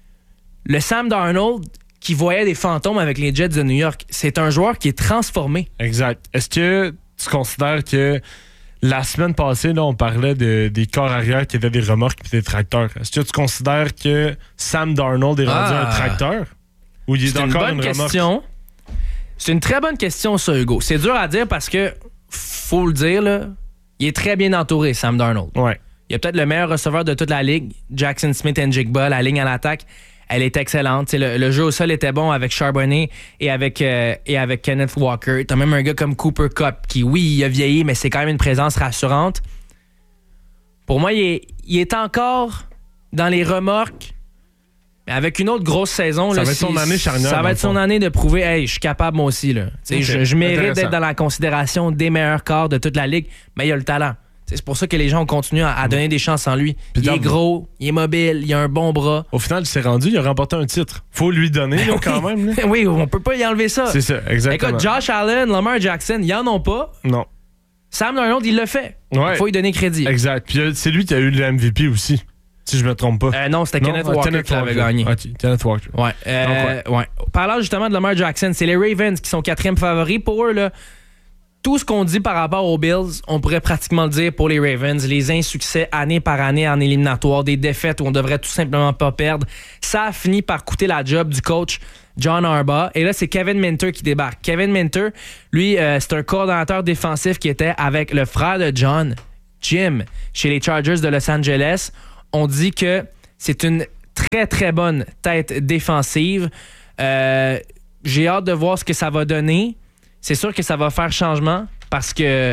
le Sam Darnold qui voyait des fantômes avec les Jets de New York. C'est un joueur qui est transformé. Exact. Est-ce que tu considères que la semaine passée, là, on parlait de, des corps arrière qui étaient des remorques et des tracteurs. Est-ce que tu considères que Sam Darnold est rendu ah. un tracteur? Ou il est c'est encore une bonne une question. C'est une très bonne question, ça, Hugo. C'est dur à dire parce que, faut le dire, là, il est très bien entouré, Sam Darnold. Ouais. Il a peut-être le meilleur receveur de toute la ligue, Jackson Smith-Njigba. La ligne à l'attaque, elle est excellente. Le, le jeu au sol était bon avec Charbonnet et avec, euh, et avec Kenneth Walker. T'as même un gars comme Cooper Kupp qui, oui, il a vieilli, mais c'est quand même une présence rassurante. Pour moi, il est, il est encore dans les remorques. Avec une autre grosse saison, ça là, va être son année charnière. Ça va être son année de prouver, hey, je suis capable moi aussi. Là. Okay. Je, je mérite d'être dans la considération des meilleurs corps de toute la ligue, mais il a le talent. C'est pour ça que les gens ont continué à, à donner des chances en lui. Puis il est gros, il est mobile, il a un bon bras. Au final, il s'est rendu, il a remporté un titre. Faut lui donner là, quand même. Là. Oui, on peut pas y enlever ça. C'est ça, exactement. Écoute, Josh Allen, Lamar Jackson, ils en ont pas. Non. Sam Darnold, il l'a fait. Il ouais. faut lui donner crédit. Exact. Puis c'est lui qui a eu le M V P aussi. Si je me trompe pas. Euh, non, c'était non, Kenneth euh, Walker Kenneth qui l'avait Walker. gagné. Okay, Kenneth Walker. Ouais. Euh, Donc, ouais. ouais. Parlant justement de Lamar Jackson, c'est les Ravens qui sont quatrième favoris. Pour eux, là, tout ce qu'on dit par rapport aux Bills, on pourrait pratiquement le dire pour les Ravens. Les insuccès année par année en éliminatoire, des défaites où on devrait tout simplement pas perdre. Ça a fini par coûter la job du coach John Harbaugh. Et là, c'est Kevin Minter qui débarque. Kevin Minter, lui, euh, c'est un coordonnateur défensif qui était avec le frère de John, Jim, chez les Chargers de Los Angeles. On dit que c'est une très, très bonne tête défensive. Euh, j'ai hâte de voir ce que ça va donner. C'est sûr que ça va faire changement parce que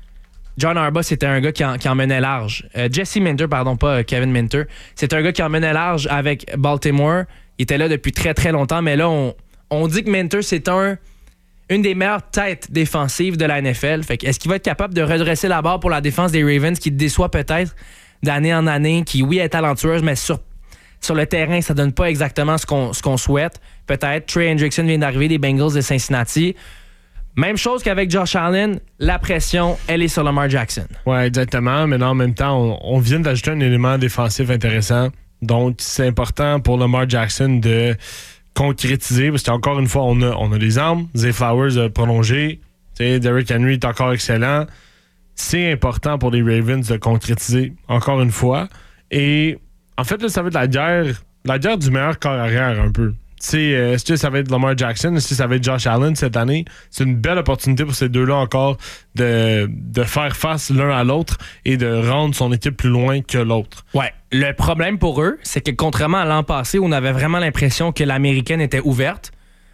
John Harbaugh, c'était un gars qui en, qui en menait large. Euh, Jesse Minter, pardon, pas Kevin Minter. C'est un gars qui en menait large avec Baltimore. Il était là depuis très, très longtemps, mais là, on, on dit que Minter, c'est un, une des meilleures têtes défensives de la N F L. Fait que est-ce qu'il va être capable de redresser la barre pour la défense des Ravens qui déçoit peut-être d'année en année, qui, oui, est talentueuse, mais sur, sur le terrain, ça donne pas exactement ce qu'on, ce qu'on souhaite. Peut-être. Trey Hendrickson vient d'arriver des Bengals de Cincinnati. Même chose qu'avec Josh Allen, la pression, elle est sur Lamar Jackson. Oui, exactement. Mais là, en même temps, on, on vient d'ajouter un élément défensif intéressant. Donc, c'est important pour Lamar Jackson de concrétiser. Parce qu'encore une fois, on a, on a les armes. Zay Flowers a prolongé. Derrick Henry est encore excellent. C'est important pour les Ravens de concrétiser, encore une fois. Et en fait, là, ça va être la guerre, la guerre du meilleur corps arrière un peu. Euh, est-ce que ça va être Lamar Jackson? Est-ce que ça va être Josh Allen cette année? C'est une belle opportunité pour ces deux-là encore de, de faire face l'un à l'autre et de rendre son équipe plus loin que l'autre. Ouais. Le problème pour eux, c'est que contrairement à l'an passé où on avait vraiment l'impression que l'américaine était ouverte,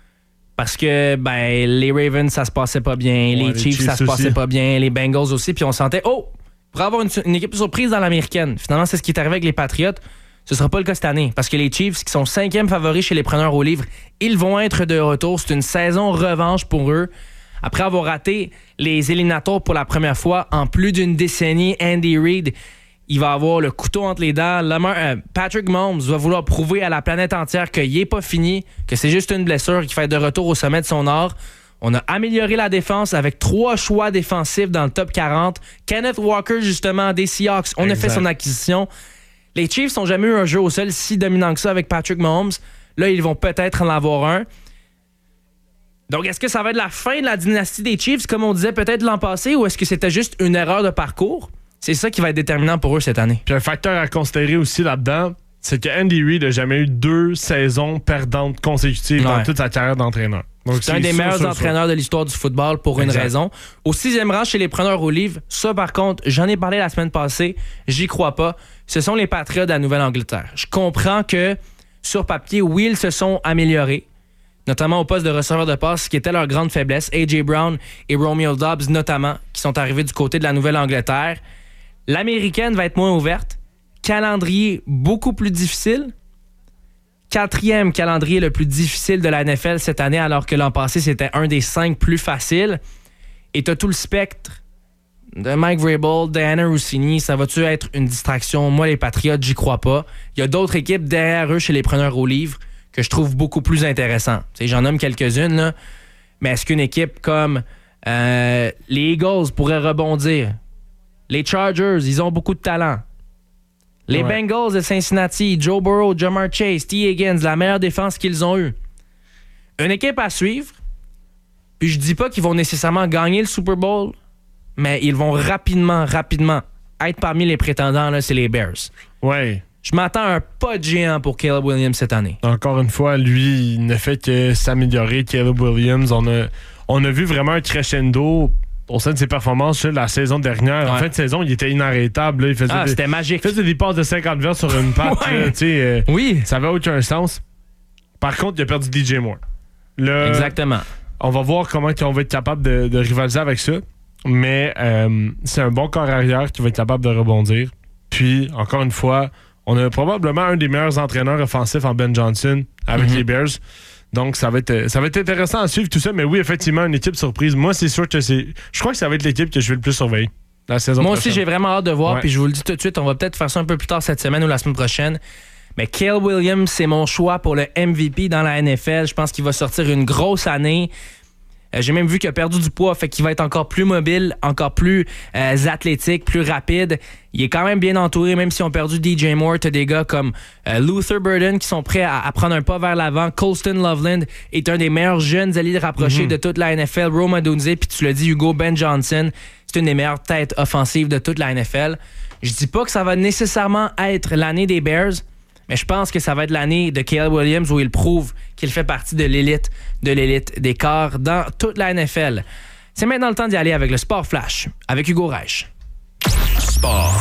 parce que ben les Ravens, ça se passait pas bien, ouais, les, les Chiefs, Chiefs, ça se passait aussi. pas bien, les Bengals aussi, puis on sentait, oh, pour avoir une, une équipe surprise dans l'américaine. Finalement, c'est ce qui est arrivé avec les Patriots. Ce ne sera pas le cas cette année, parce que les Chiefs, qui sont cinquième favoris chez les preneurs au livre, ils vont être de retour. C'est une saison revanche pour eux. Après avoir raté les éliminatoires pour la première fois en plus d'une décennie, Andy Reid, il va avoir le couteau entre les dents. Lamar, euh, Patrick Mahomes va vouloir prouver à la planète entière qu'il n'est pas fini, que c'est juste une blessure, qu'il fait de retour au sommet de son art. On a amélioré la défense avec trois choix défensifs dans le top quarante. Kenneth Walker, justement, des Seahawks, on exact. a fait son acquisition. Les Chiefs n'ont jamais eu un jeu au sol si dominant que ça avec Patrick Mahomes. Là, ils vont peut-être en avoir un. Donc, est-ce que ça va être la fin de la dynastie des Chiefs, comme on disait peut-être l'an passé, ou est-ce que c'était juste une erreur de parcours? C'est ça qui va être déterminant pour eux cette année. Puis un facteur à considérer aussi là-dedans, c'est que Andy Reid n'a jamais eu deux saisons perdantes consécutives ouais. dans toute sa carrière d'entraîneur. Donc, c'est, c'est un des sûr, meilleurs sûr, entraîneurs sûr. de l'histoire du football pour exact. une raison. Au sixième rang chez les preneurs au livre, ça par contre, j'en ai parlé la semaine passée, j'y crois pas. Ce sont les Patriots de la Nouvelle-Angleterre. Je comprends que sur papier, oui, ils se sont améliorés, notamment au poste de receveur de passe, ce qui était leur grande faiblesse. A J Brown et Romeo Doubs notamment, qui sont arrivés du côté de la Nouvelle-Angleterre. L'américaine va être moins ouverte. Calendrier beaucoup plus difficile. Quatrième calendrier le plus difficile de la N F L cette année, alors que l'an passé, c'était un des cinq plus faciles. Et t'as tout le spectre de Mike Vrabel, Diana Rossini. Ça va-tu être une distraction? Moi, les Patriots, j'y crois pas. Il y a d'autres équipes derrière eux chez les preneurs au livre que je trouve beaucoup plus intéressantes. T'sais, j'en nomme quelques-unes, là. Mais est-ce qu'une équipe comme euh, les Eagles pourrait rebondir? Les Chargers, ils ont beaucoup de talent. Les ouais. Bengals de Cincinnati, Joe Burrow, Jamar Chase, T. Higgins, la meilleure défense qu'ils ont eue. Une équipe à suivre. Puis je dis pas qu'ils vont nécessairement gagner le Super Bowl, mais ils vont rapidement, rapidement être parmi les prétendants, là, c'est les Bears. Ouais. Je m'attends à un pas de géant pour Caleb Williams cette année. Encore une fois, lui, il ne fait que s'améliorer. Caleb Williams, on a, on a vu vraiment un crescendo au sein de ses performances la saison dernière. Ouais. En fin de saison, il était inarrêtable. Là. Il faisait ah, des, c'était magique. Il faisait des passes de cinquante verges sur une patte. ouais. là, euh, oui. Ça avait aucun sens. Par contre, il a perdu D J Moore. Là, exactement. On va voir comment on va être capable de, de rivaliser avec ça. Mais euh, c'est un bon corps arrière qui va être capable de rebondir. Puis, encore une fois, on a probablement un des meilleurs entraîneurs offensifs en Ben Johnson avec mm-hmm. les Bears. Donc, ça va être ça va être intéressant à suivre tout ça. Mais oui, effectivement, une équipe surprise. Moi, c'est sûr que c'est... Je crois que ça va être l'équipe que je vais le plus surveiller la saison Moi prochaine. aussi, j'ai vraiment hâte de voir. Ouais. Puis je vous le dis tout de suite, on va peut-être faire ça un peu plus tard cette semaine ou la semaine prochaine. Mais Caleb Williams, c'est mon choix pour le M V P dans la N F L. Je pense qu'il va sortir une grosse année. Euh, j'ai même vu qu'il a perdu du poids, fait qu'il va être encore plus mobile, encore plus euh, athlétique, plus rapide. Il est quand même bien entouré, même si on a perdu D J Moore. T'as des gars comme euh, Luther Burden qui sont prêts à, à prendre un pas vers l'avant. Colston Loveland est un des meilleurs jeunes alliés rapprochés mm-hmm. de toute la N F L. Rome Odunze, puis tu l'as dit, Hugo Ben Johnson, c'est une des meilleures têtes offensives de toute la N F L. Je dis pas que ça va nécessairement être l'année des Bears, mais je pense que ça va être l'année de Caleb Williams où il prouve qu'il fait partie de l'élite, de l'élite des corps dans toute la N F L. C'est maintenant le temps d'y aller avec le Sport Flash, avec Hugo Reich. Sport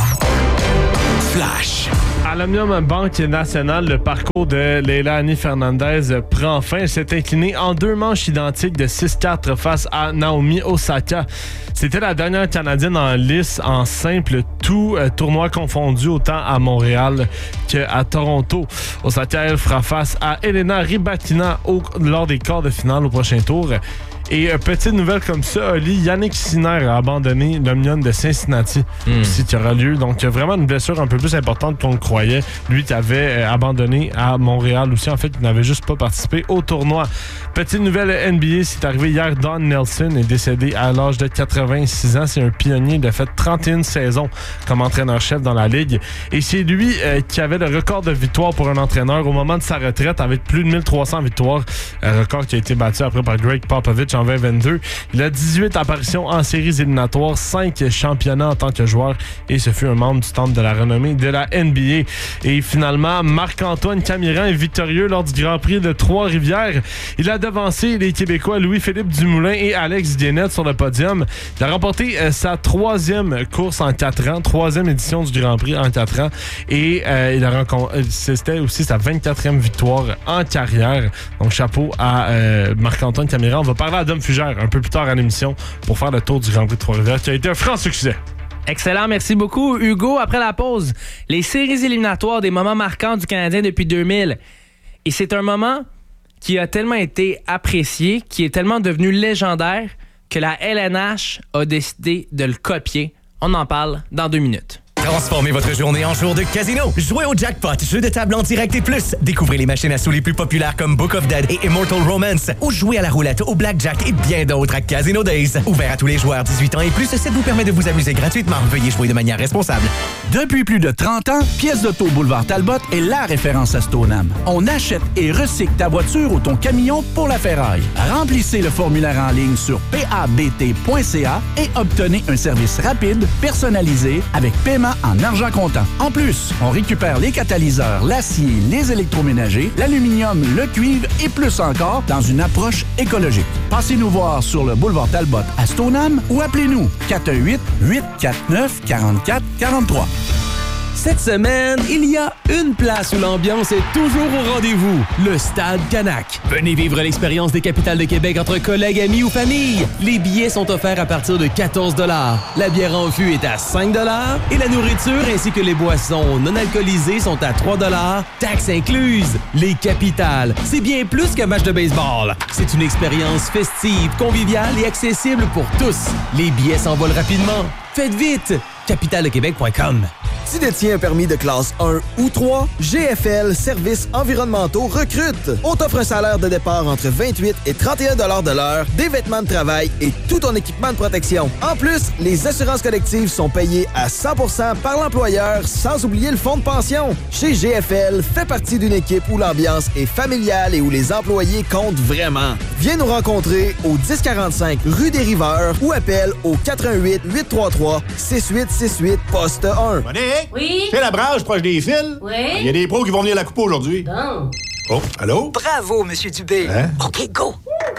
Flash. À l'Omnium Banque Nationale, le parcours de Leilani Fernandez prend fin. Elle s'est inclinée en deux manches identiques de six quatre face à Naomi Osaka. C'était la dernière Canadienne en lice en simple, tout euh, tournoi confondu, autant à Montréal qu'à Toronto. Osaka, elle, fera face à Elena Rybatina au, lors des quarts de finale au prochain tour. Et euh, petite nouvelle comme ça, Oli, Yannick Sinner a abandonné l'Omnium de Cincinnati, mm. aussi qui aura lieu. Donc, il y a vraiment une blessure un peu plus importante qu'on le croyait. Lui qui avait euh, abandonné à Montréal aussi. En fait, il n'avait juste pas participé au tournoi. Petite nouvelle N B A, c'est arrivé hier. Don Nelson est décédé à l'âge de quatre-vingt-six ans. C'est un pionnier. Il a fait trente et une saisons comme entraîneur-chef dans la Ligue. Et c'est lui euh, qui avait le record de victoires pour un entraîneur au moment de sa retraite avec plus de mille trois cents victoires. Un record qui a été battu après par Greg Popovich en vingt vingt-deux. Il a dix-huit apparitions en séries éliminatoires, cinq championnats en tant que joueur et ce fut un membre du temple de la renommée de la N B A. Et finalement, Marc-Antoine Camiran est victorieux lors du Grand Prix de Trois-Rivières. Il a devancé les Québécois Louis-Philippe Dumoulin et Alex Dienette sur le podium. Il a remporté euh, sa troisième course en quatre ans, troisième édition du Grand Prix en quatre ans et euh, il a rencontré, c'était aussi sa vingt-quatrième victoire en carrière. Donc chapeau à euh, Marc-Antoine Camiran. On va parler à Dom Fugère un peu plus tard à l'émission pour faire le tour du Grand Prix de Trois-Rivières qui a été un franc succès. Excellent, merci beaucoup Hugo. Après la pause, les séries éliminatoires des moments marquants du Canadien depuis deux mille. Et c'est un moment qui a tellement été apprécié, qui est tellement devenu légendaire que la L N H a décidé de le copier. On en parle dans deux minutes. Transformez votre journée en jour de casino. Jouez au jackpot, jeu de table en direct et plus. Découvrez les machines à sous les plus populaires comme Book of Dead et Immortal Romance. Ou jouez à la roulette, au blackjack et bien d'autres à Casino Days. Ouvert à tous les joueurs dix-huit ans et plus, ça vous permet de vous amuser gratuitement. Veuillez jouer de manière responsable. Depuis plus de trente ans, Pièces d'auto Boulevard Talbot est la référence à Stoneham. On achète et recycle ta voiture ou ton camion pour la ferraille. Remplissez le formulaire en ligne sur p a b t point c a et obtenez un service rapide, personnalisé, avec paiement en argent comptant. En plus, on récupère les catalyseurs, l'acier, les électroménagers, l'aluminium, le cuivre et plus encore dans une approche écologique. Passez nous voir sur le boulevard Talbot à Stoneham ou appelez-nous quatre un huit, huit quatre neuf, quatre quatre quatre trois. Cette semaine, il y a une place où l'ambiance est toujours au rendez-vous, le Stade Canac. Venez vivre l'expérience des capitales de Québec entre collègues, amis ou famille. Les billets sont offerts à partir de quatorze dollars. La bière en fût est à cinq dollars et la nourriture ainsi que les boissons non alcoolisées sont à trois dollars, taxes incluses. Les capitales, c'est bien plus qu'un match de baseball. C'est une expérience festive, conviviale et accessible pour tous. Les billets s'envolent rapidement. Faites vite! capitale de québec point com. Tu détiens un permis de classe un ou trois, G F L Services environnementaux recrute. On t'offre un salaire de départ entre vingt-huit et trente et un dollars de l'heure, des vêtements de travail et tout ton équipement de protection. En plus, les assurances collectives sont payées à cent pour cent par l'employeur, sans oublier le fonds de pension. Chez G F L, fais partie d'une équipe où l'ambiance est familiale et où les employés comptent vraiment. Viens nous rencontrer au dix quarante-cinq rue des Riveurs ou appelle au quatre un huit, huit trois trois, six huit six huit, poste un. Monique? Oui? C'est la brage proche des fils? Oui? Il y a des pros qui vont venir la couper aujourd'hui. Bon. Oh, allô? Bravo, Monsieur Dubé. Hein? OK, go.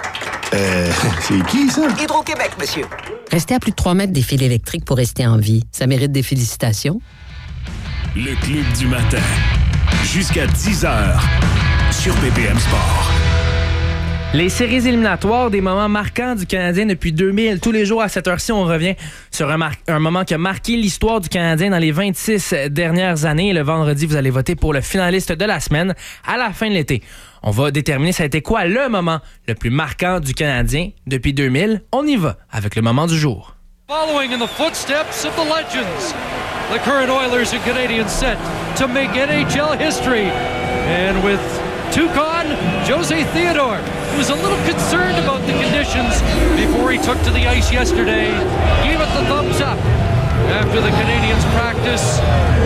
Euh, c'est qui, ça? Hydro-Québec, monsieur. Rester à plus de trois mètres des fils électriques pour rester en vie, ça mérite des félicitations. Le Club du matin. Jusqu'à dix heures sur B P M Sport. Les séries éliminatoires, des moments marquants du Canadien depuis deux mille. Tous les jours à cette heure-ci, on revient sur un, mar- un moment qui a marqué l'histoire du Canadien dans les vingt-six dernières années. Le vendredi, vous allez voter pour le finaliste de la semaine à la fin de l'été. On va déterminer ça a été quoi le moment le plus marquant du Canadien depuis deux mille. On y va avec le moment du jour. Following in the footsteps of the legends, the current Oilers and Canadiens set to make N H L history. And with took on Jose Theodore, who was a little concerned about the conditions before he took to the ice yesterday. Gave it the thumbs up after the Canadians practice.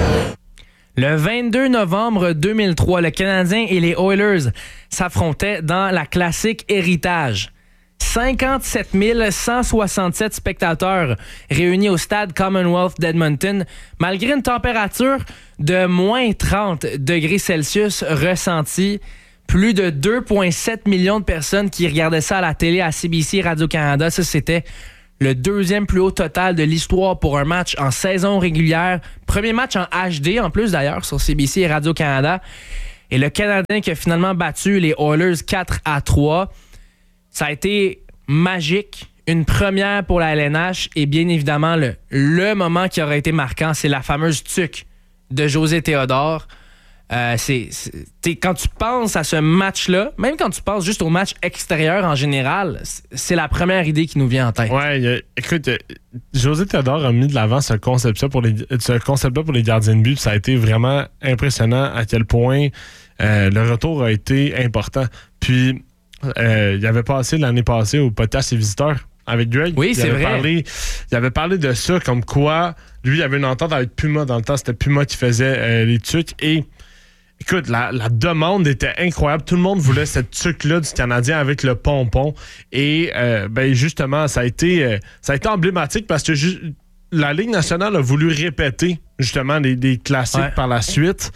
Le vingt-deux novembre deux mille trois, le Canadien et les Oilers s'affrontaient dans la classique Héritage. cinquante-sept mille cent soixante-sept spectateurs réunis au stade Commonwealth d'Edmonton, malgré une température de moins trente degrés Celsius ressentie. Plus de deux virgule sept millions de personnes qui regardaient ça à la télé à C B C Radio-Canada. Ça, c'était le deuxième plus haut total de l'histoire pour un match en saison régulière. Premier match en H D, en plus d'ailleurs, sur C B C et Radio-Canada. Et le Canadien qui a finalement battu les Oilers quatre à trois. Ça a été magique. Une première pour la L N H. Et bien évidemment, le, le moment qui aurait été marquant, c'est la fameuse tuque de José Theodore. Euh, c'est, c'est, quand tu penses à ce match-là, même quand tu penses juste au match extérieur en général, c'est la première idée qui nous vient en tête. Ouais, euh, écoute, euh, José Theodore a mis de l'avant ce concept-là pour les, ce concept-là pour les gardiens de but. Ça a été vraiment impressionnant à quel point euh, le retour a été important. Puis, euh, il avait passé l'année passée au podcast et visiteurs avec Greg. Oui, c'est vrai. Parlé, il avait parlé de ça, comme quoi lui, il avait une entente avec Puma. Dans le temps, c'était Puma qui faisait euh, les tucs. Et écoute, la, la demande était incroyable. Tout le monde voulait cette tuque-là du Canadien avec le pompon. Et euh, ben justement, ça a été euh, ça a été emblématique parce que ju- la Ligue nationale a voulu répéter justement les, les classiques ouais. par la suite.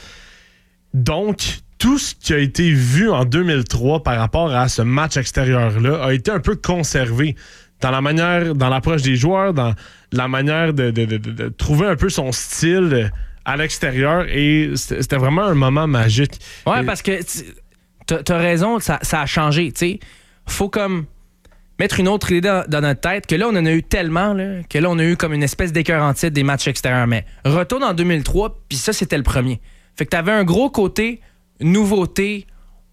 Donc, tout ce qui a été vu en deux mille trois par rapport à ce match extérieur-là a été un peu conservé dans la manière, dans l'approche des joueurs, dans la manière de, de, de, de, de trouver un peu son style à l'extérieur, et c'était vraiment un moment magique. Ouais, et... parce que t'as, t'as raison, ça, ça a changé, tu sais. Faut comme mettre une autre idée dans, dans notre tête, que là, on en a eu tellement, là, que là, on a eu comme une espèce d'écœur en titre des matchs extérieurs. Mais retourne en deux mille trois, puis ça, c'était le premier. Fait que t'avais un gros côté nouveauté,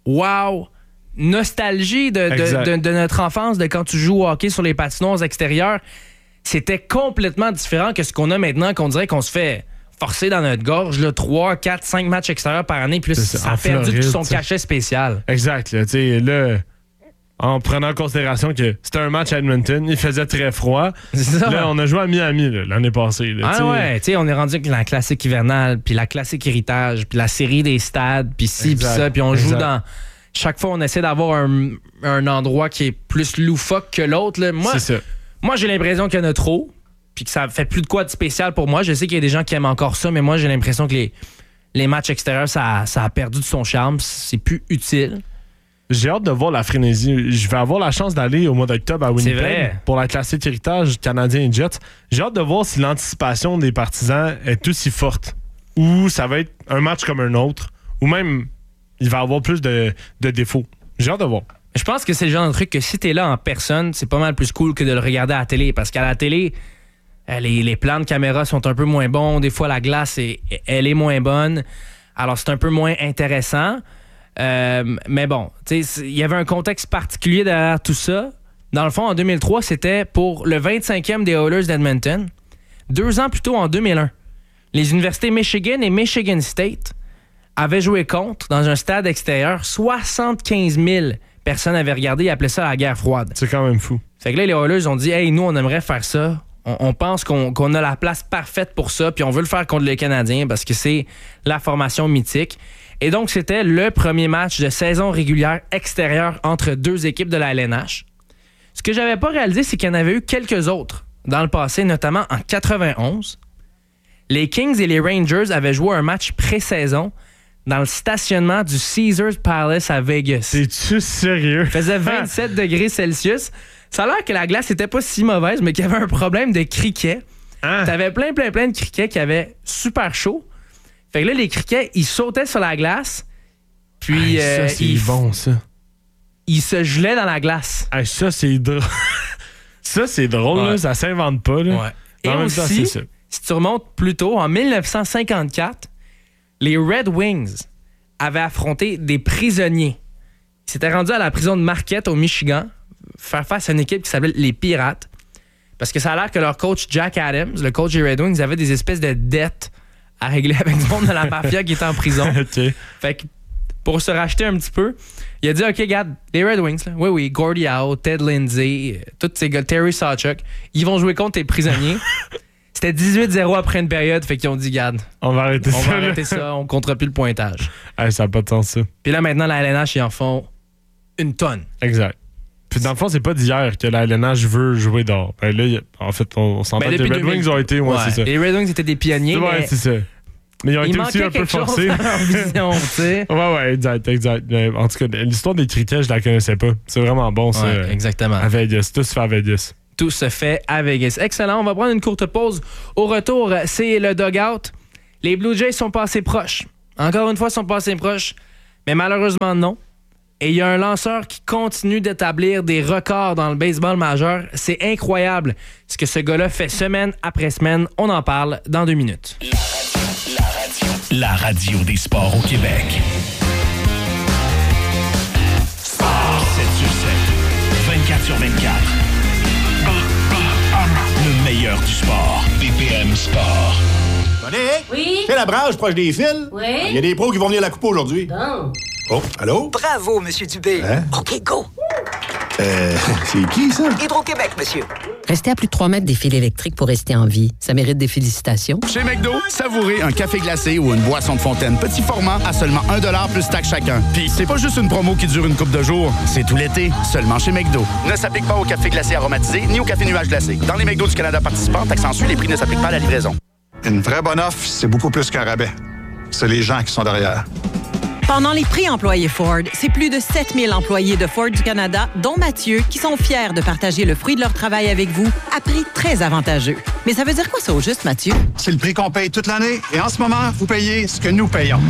wow, nostalgie de, de, de, de notre enfance, de quand tu joues au hockey sur les patinoires extérieures. C'était complètement différent que ce qu'on a maintenant, qu'on dirait qu'on se fait forcer dans notre gorge, là, trois, quatre, cinq matchs extérieurs par année, puis là, ça, ça a perdu Floride, tout son t'sais. Cachet spécial. Exact. Là, là, en prenant en considération que c'était un match à Edmonton, il faisait très froid. Là, on a joué à Miami là, l'année passée. Là, ah t'sais. Ouais, t'sais, on est rendu avec la classique hivernale, puis la classique héritage, puis la série des stades, puis ci, puis ça, puis on exact. Joue dans... Chaque fois, on essaie d'avoir un, un endroit qui est plus loufoque que l'autre. Là. Moi, C'est ça. moi, j'ai l'impression qu'il y en a trop, puis que ça fait plus de quoi de spécial pour moi. Je sais qu'il y a des gens qui aiment encore ça, mais moi, j'ai l'impression que les, les matchs extérieurs, ça, ça a perdu de son charme. C'est plus utile. J'ai hâte de voir la frénésie. Je vais avoir la chance d'aller au mois d'octobre à Winnipeg pour la classique héritage Canadien et Jets. J'ai hâte de voir si l'anticipation des partisans est aussi forte, ou ça va être un match comme un autre, ou même il va avoir plus de, de défauts. J'ai hâte de voir. Je pense que c'est le genre de truc que si t'es là en personne, c'est pas mal plus cool que de le regarder à la télé, parce qu'à la télé, les, les plans de caméra sont un peu moins bons. Des fois, la glace, est, elle est moins bonne. Alors, c'est un peu moins intéressant. Euh, mais bon, il y avait un contexte particulier derrière tout ça. Dans le fond, en deux mille trois, c'était pour le vingt-cinquième des Oilers d'Edmonton. Deux ans plus tôt, en deux mille un, les universités Michigan et Michigan State avaient joué contre dans un stade extérieur. soixante-quinze mille personnes avaient regardé et appelaient ça la guerre froide. C'est quand même fou. Fait que là, les Oilers ont dit « Hey, nous, on aimerait faire ça. On, on pense qu'on, qu'on a la place parfaite pour ça, puis on veut le faire contre les Canadiens parce que c'est la formation mythique. » Et donc, c'était le premier match de saison régulière extérieure entre deux équipes de la L N H. Ce que j'avais pas réalisé, c'est qu'il y en avait eu quelques autres dans le passé, notamment en quatre-vingt-onze. Les Kings et les Rangers avaient joué un match pré-saison dans le stationnement du Caesars Palace à Vegas. T'es-tu sérieux? Il faisait vingt-sept degrés Celsius. Ça a l'air que la glace n'était pas si mauvaise, mais qu'il y avait un problème de criquets. Hein? T'avais plein, plein, plein de criquets qui avaient super chaud. Fait que là, les criquets, ils sautaient sur la glace, puis hey, ça, euh, c'est ils, bon, ça. Ils se gelaient dans la glace. Hey, ça, c'est drôle. ça, c'est drôle, ouais. là, ça s'invente pas. Là. Ouais. Et en aussi, temps, c'est ça. Si tu remontes plus tôt, en dix-neuf cent cinquante-quatre, les Red Wings avaient affronté des prisonniers. Ils s'étaient rendus à la prison de Marquette, au Michigan, faire face à une équipe qui s'appelait les Pirates. Parce que ça a l'air que leur coach Jack Adams, le coach des Red Wings, avait des espèces de dettes à régler avec du monde de la mafia qui était en prison. Okay. Fait que pour se racheter un petit peu. Il a dit, OK, regarde, les Red Wings, là, oui, oui, Gordie Howe, Ted Lindsay, euh, tous ces gars, Terry Sawchuk, ils vont jouer contre tes prisonniers. C'était dix-huit zéro après une période, fait qu'ils ont dit, regarde, on va arrêter on ça. va arrêter ça, on comptera plus le pointage. Hey, ça n'a pas de sens, ça. Puis là, maintenant, la L N H, ils en font une tonne. Exact. Puis dans le fond, c'est pas d'hier que la L N H veut jouer d'or. Ben là, y a, en fait, on, on s'entend ben, que les Red Wings ont été, ouais, ouais, c'est ça. Les Red Wings étaient des pionniers. Ouais, mais c'est ça. Mais ils ont il été aussi un peu forcés. Vision, ouais, ouais, exact, exact. Mais en tout cas, l'histoire des criquets, je la connaissais pas. C'est vraiment bon, ça. Ouais, exactement. À Vegas. Tout se fait à Vegas. Tout se fait à Vegas. Excellent. On va prendre une courte pause. Au retour, c'est le dugout. Les Blue Jays sont passés proches. Encore une fois, ils sont passés proches. Mais malheureusement, non. Et il y a un lanceur qui continue d'établir des records dans le baseball majeur. C'est incroyable ce que ce gars-là fait semaine après semaine. On en parle dans deux minutes. La radio, la radio des sports au Québec. Sport sept sur sept, vingt-quatre sur vingt-quatre. Le meilleur du sport. B P M Sport. Monique? Oui? C'est la branche proche des fils? Oui? Il y a des pros qui vont venir la couper aujourd'hui. Bon. Oh, allô? Bravo, Monsieur Dubé. Hein? OK, go. Euh, c'est qui, ça? Hydro-Québec, monsieur. Restez à plus de trois mètres des fils électriques pour rester en vie. Ça mérite des félicitations. Chez McDo, savourez un café glacé ou une boisson de fontaine petit format à seulement un dollar plus taxe chacun. Puis c'est pas juste une promo qui dure une couple de jours, c'est tout l'été, seulement chez McDo. Ne s'applique pas au café glacé aromatisé ni au café nuage glacé. Dans les McDo du Canada participants, taxe en suit, les prix ne s'appliquent pas à la livraison. Une vraie bonne offre, c'est beaucoup plus qu'un rabais. C'est les gens qui sont derrière. Pendant les prix employés Ford, c'est plus de sept mille employés de Ford du Canada, dont Mathieu, qui sont fiers de partager le fruit de leur travail avec vous à prix très avantageux. Mais ça veut dire quoi ça au juste, Mathieu? C'est le prix qu'on paye toute l'année et en ce moment, vous payez ce que nous payons.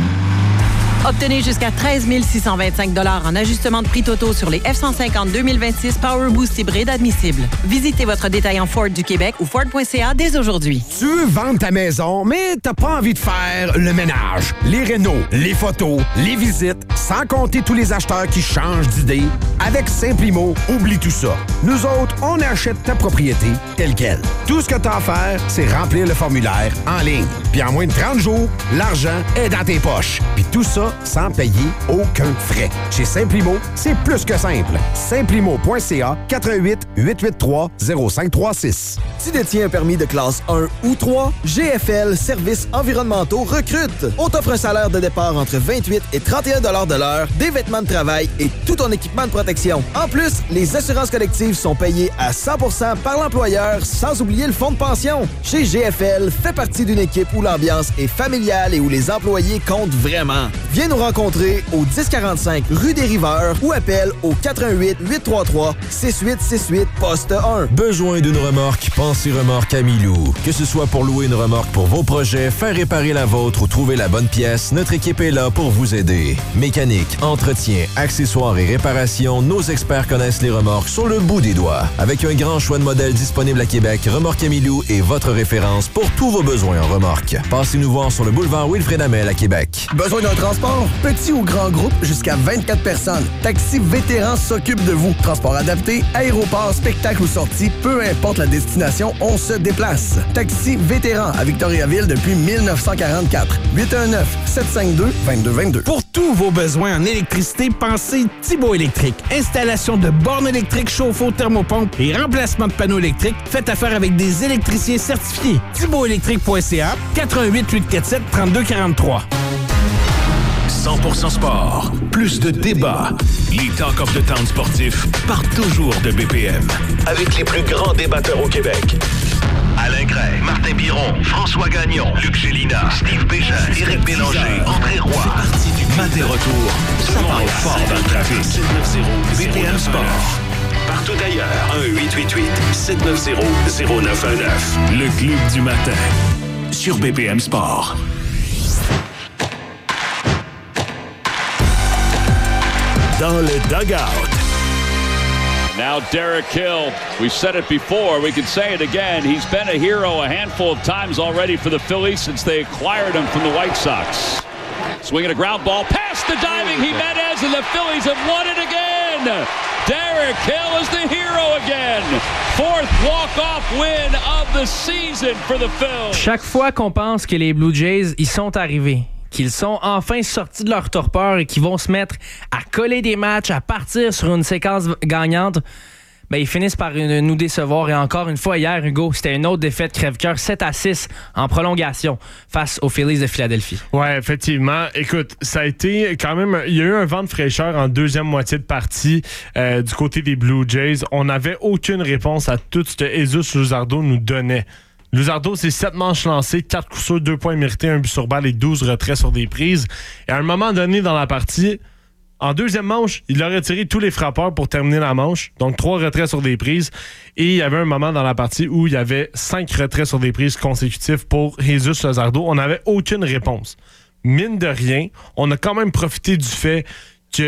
Obtenez jusqu'à treize mille six cent vingt-cinq dollars en ajustement de prix totaux sur les F cent cinquante deux mille vingt-six Power Boost hybride admissibles. Visitez votre détaillant Ford du Québec ou Ford point C A dès aujourd'hui. Tu veux vendre ta maison, mais t'as pas envie de faire le ménage, les rénaux, les photos, les visites, sans compter tous les acheteurs qui changent d'idée? Avec Simplimo, oublie tout ça. Nous autres, on achète ta propriété telle quelle. Tout ce que t'as à faire, c'est remplir le formulaire en ligne. Puis en moins de trente jours, l'argent est dans tes poches. Puis tout ça sans payer aucun frais. Chez Simplimo, c'est plus que simple. Simplimo point C A quatre un huit, huit huit trois, zéro cinq trois six. Tu détiens un permis de classe un ou trois? G F L Services environnementaux recrute. On t'offre un salaire de départ entre vingt-huit et trente et un dollars de l'heure, des vêtements de travail et tout ton équipement de protection. En plus, les assurances collectives sont payées à cent pour cent par l'employeur, sans oublier le fonds de pension. Chez G F L, fais partie d'une équipe où l'ambiance est familiale et où les employés comptent vraiment. Viens nous rencontrer au dix quarante-cinq rue des Riveurs ou appelle au quatre un huit, huit trois trois, six huit six huit, poste un. Besoin d'une remorque? Pensez Remorque Amilou. Que ce soit pour louer une remorque pour vos projets, faire réparer la vôtre ou trouver la bonne pièce, notre équipe est là pour vous aider. Mécanique, entretien, accessoires et réparation, nos experts connaissent les remorques sur le bout des doigts. Avec un grand choix de modèles disponibles à Québec, Remorque Amilou est votre référence pour tous vos besoins en remorque. Passez-nous voir sur le boulevard Wilfrid Hamel à Québec. Besoin d'un transport? Petit ou grand groupe, jusqu'à vingt-quatre personnes. Taxi Vétéran s'occupe de vous. Transport adapté, aéroport, spectacle ou sortie, peu importe la destination, on se déplace. Taxi Vétéran à Victoriaville depuis mille neuf cent quarante-quatre. huit un neuf, sept cinq deux, deux deux deux deux. Pour tous vos besoins en électricité, pensez Thibault Électrique. Installation de bornes électriques chauffe-eau thermopompe et remplacement de panneaux électriques. Faites affaire avec des électriciens certifiés. Thibault Électrique point C A, quatre un huit, huit quatre sept, trois deux quatre trois. cent pour cent sport, plus de débats. Les Talk of the Town sportifs partent toujours de B P M. Avec les plus grands débatteurs au Québec. Alain Gray, Martin Biron, François Gagnon, Luc Gélina, Steve Bégin, Éric Bélanger, André Roy. C'est parti du matin retour. Ça parle fort dans le trafic. sept neuf zéro, B P M Sport. Partout d'ailleurs, un huit huit huit, sept neuf zéro, zéro neuf un neuf. Le club du matin. Sur B P M Sport. Dans le dugout. Now Derek Hill, we've said it before, we can say it again. He's been a hero a handful of times already for the Phillies since they acquired him from the White Sox. Swinging a ground ball past the diving Jimenez, and the Phillies have won it again. Derek Hill is the hero again. Fourth walk-off win of the season for the Phils. Chaque fois qu'on pense que les Blue Jays, ils sont arrivés, qu'ils sont enfin sortis de leur torpeur et qu'ils vont se mettre à coller des matchs, à partir sur une séquence gagnante, ben, ils finissent par une, nous décevoir. Et encore une fois, hier, Hugo, c'était une autre défaite crève-cœur, sept à six en prolongation face aux Phillies de Philadelphie. Ouais, effectivement. Écoute, ça a été quand même... Il y a eu un vent de fraîcheur en deuxième moitié de partie euh, du côté des Blue Jays. On n'avait aucune réponse à tout ce que Jesus Luzardo nous donnait. Luzardo, c'est sept manches lancées, quatre coups sûrs, deux points mérités, un but sur balle et douze retraits sur des prises. Et à un moment donné dans la partie... En deuxième manche, il a retiré tous les frappeurs pour terminer la manche. Donc, trois retraits sur des prises. Et il y avait un moment dans la partie où il y avait cinq retraits sur des prises consécutifs pour Jesus Luzardo. On n'avait aucune réponse. Mine de rien, on a quand même profité du fait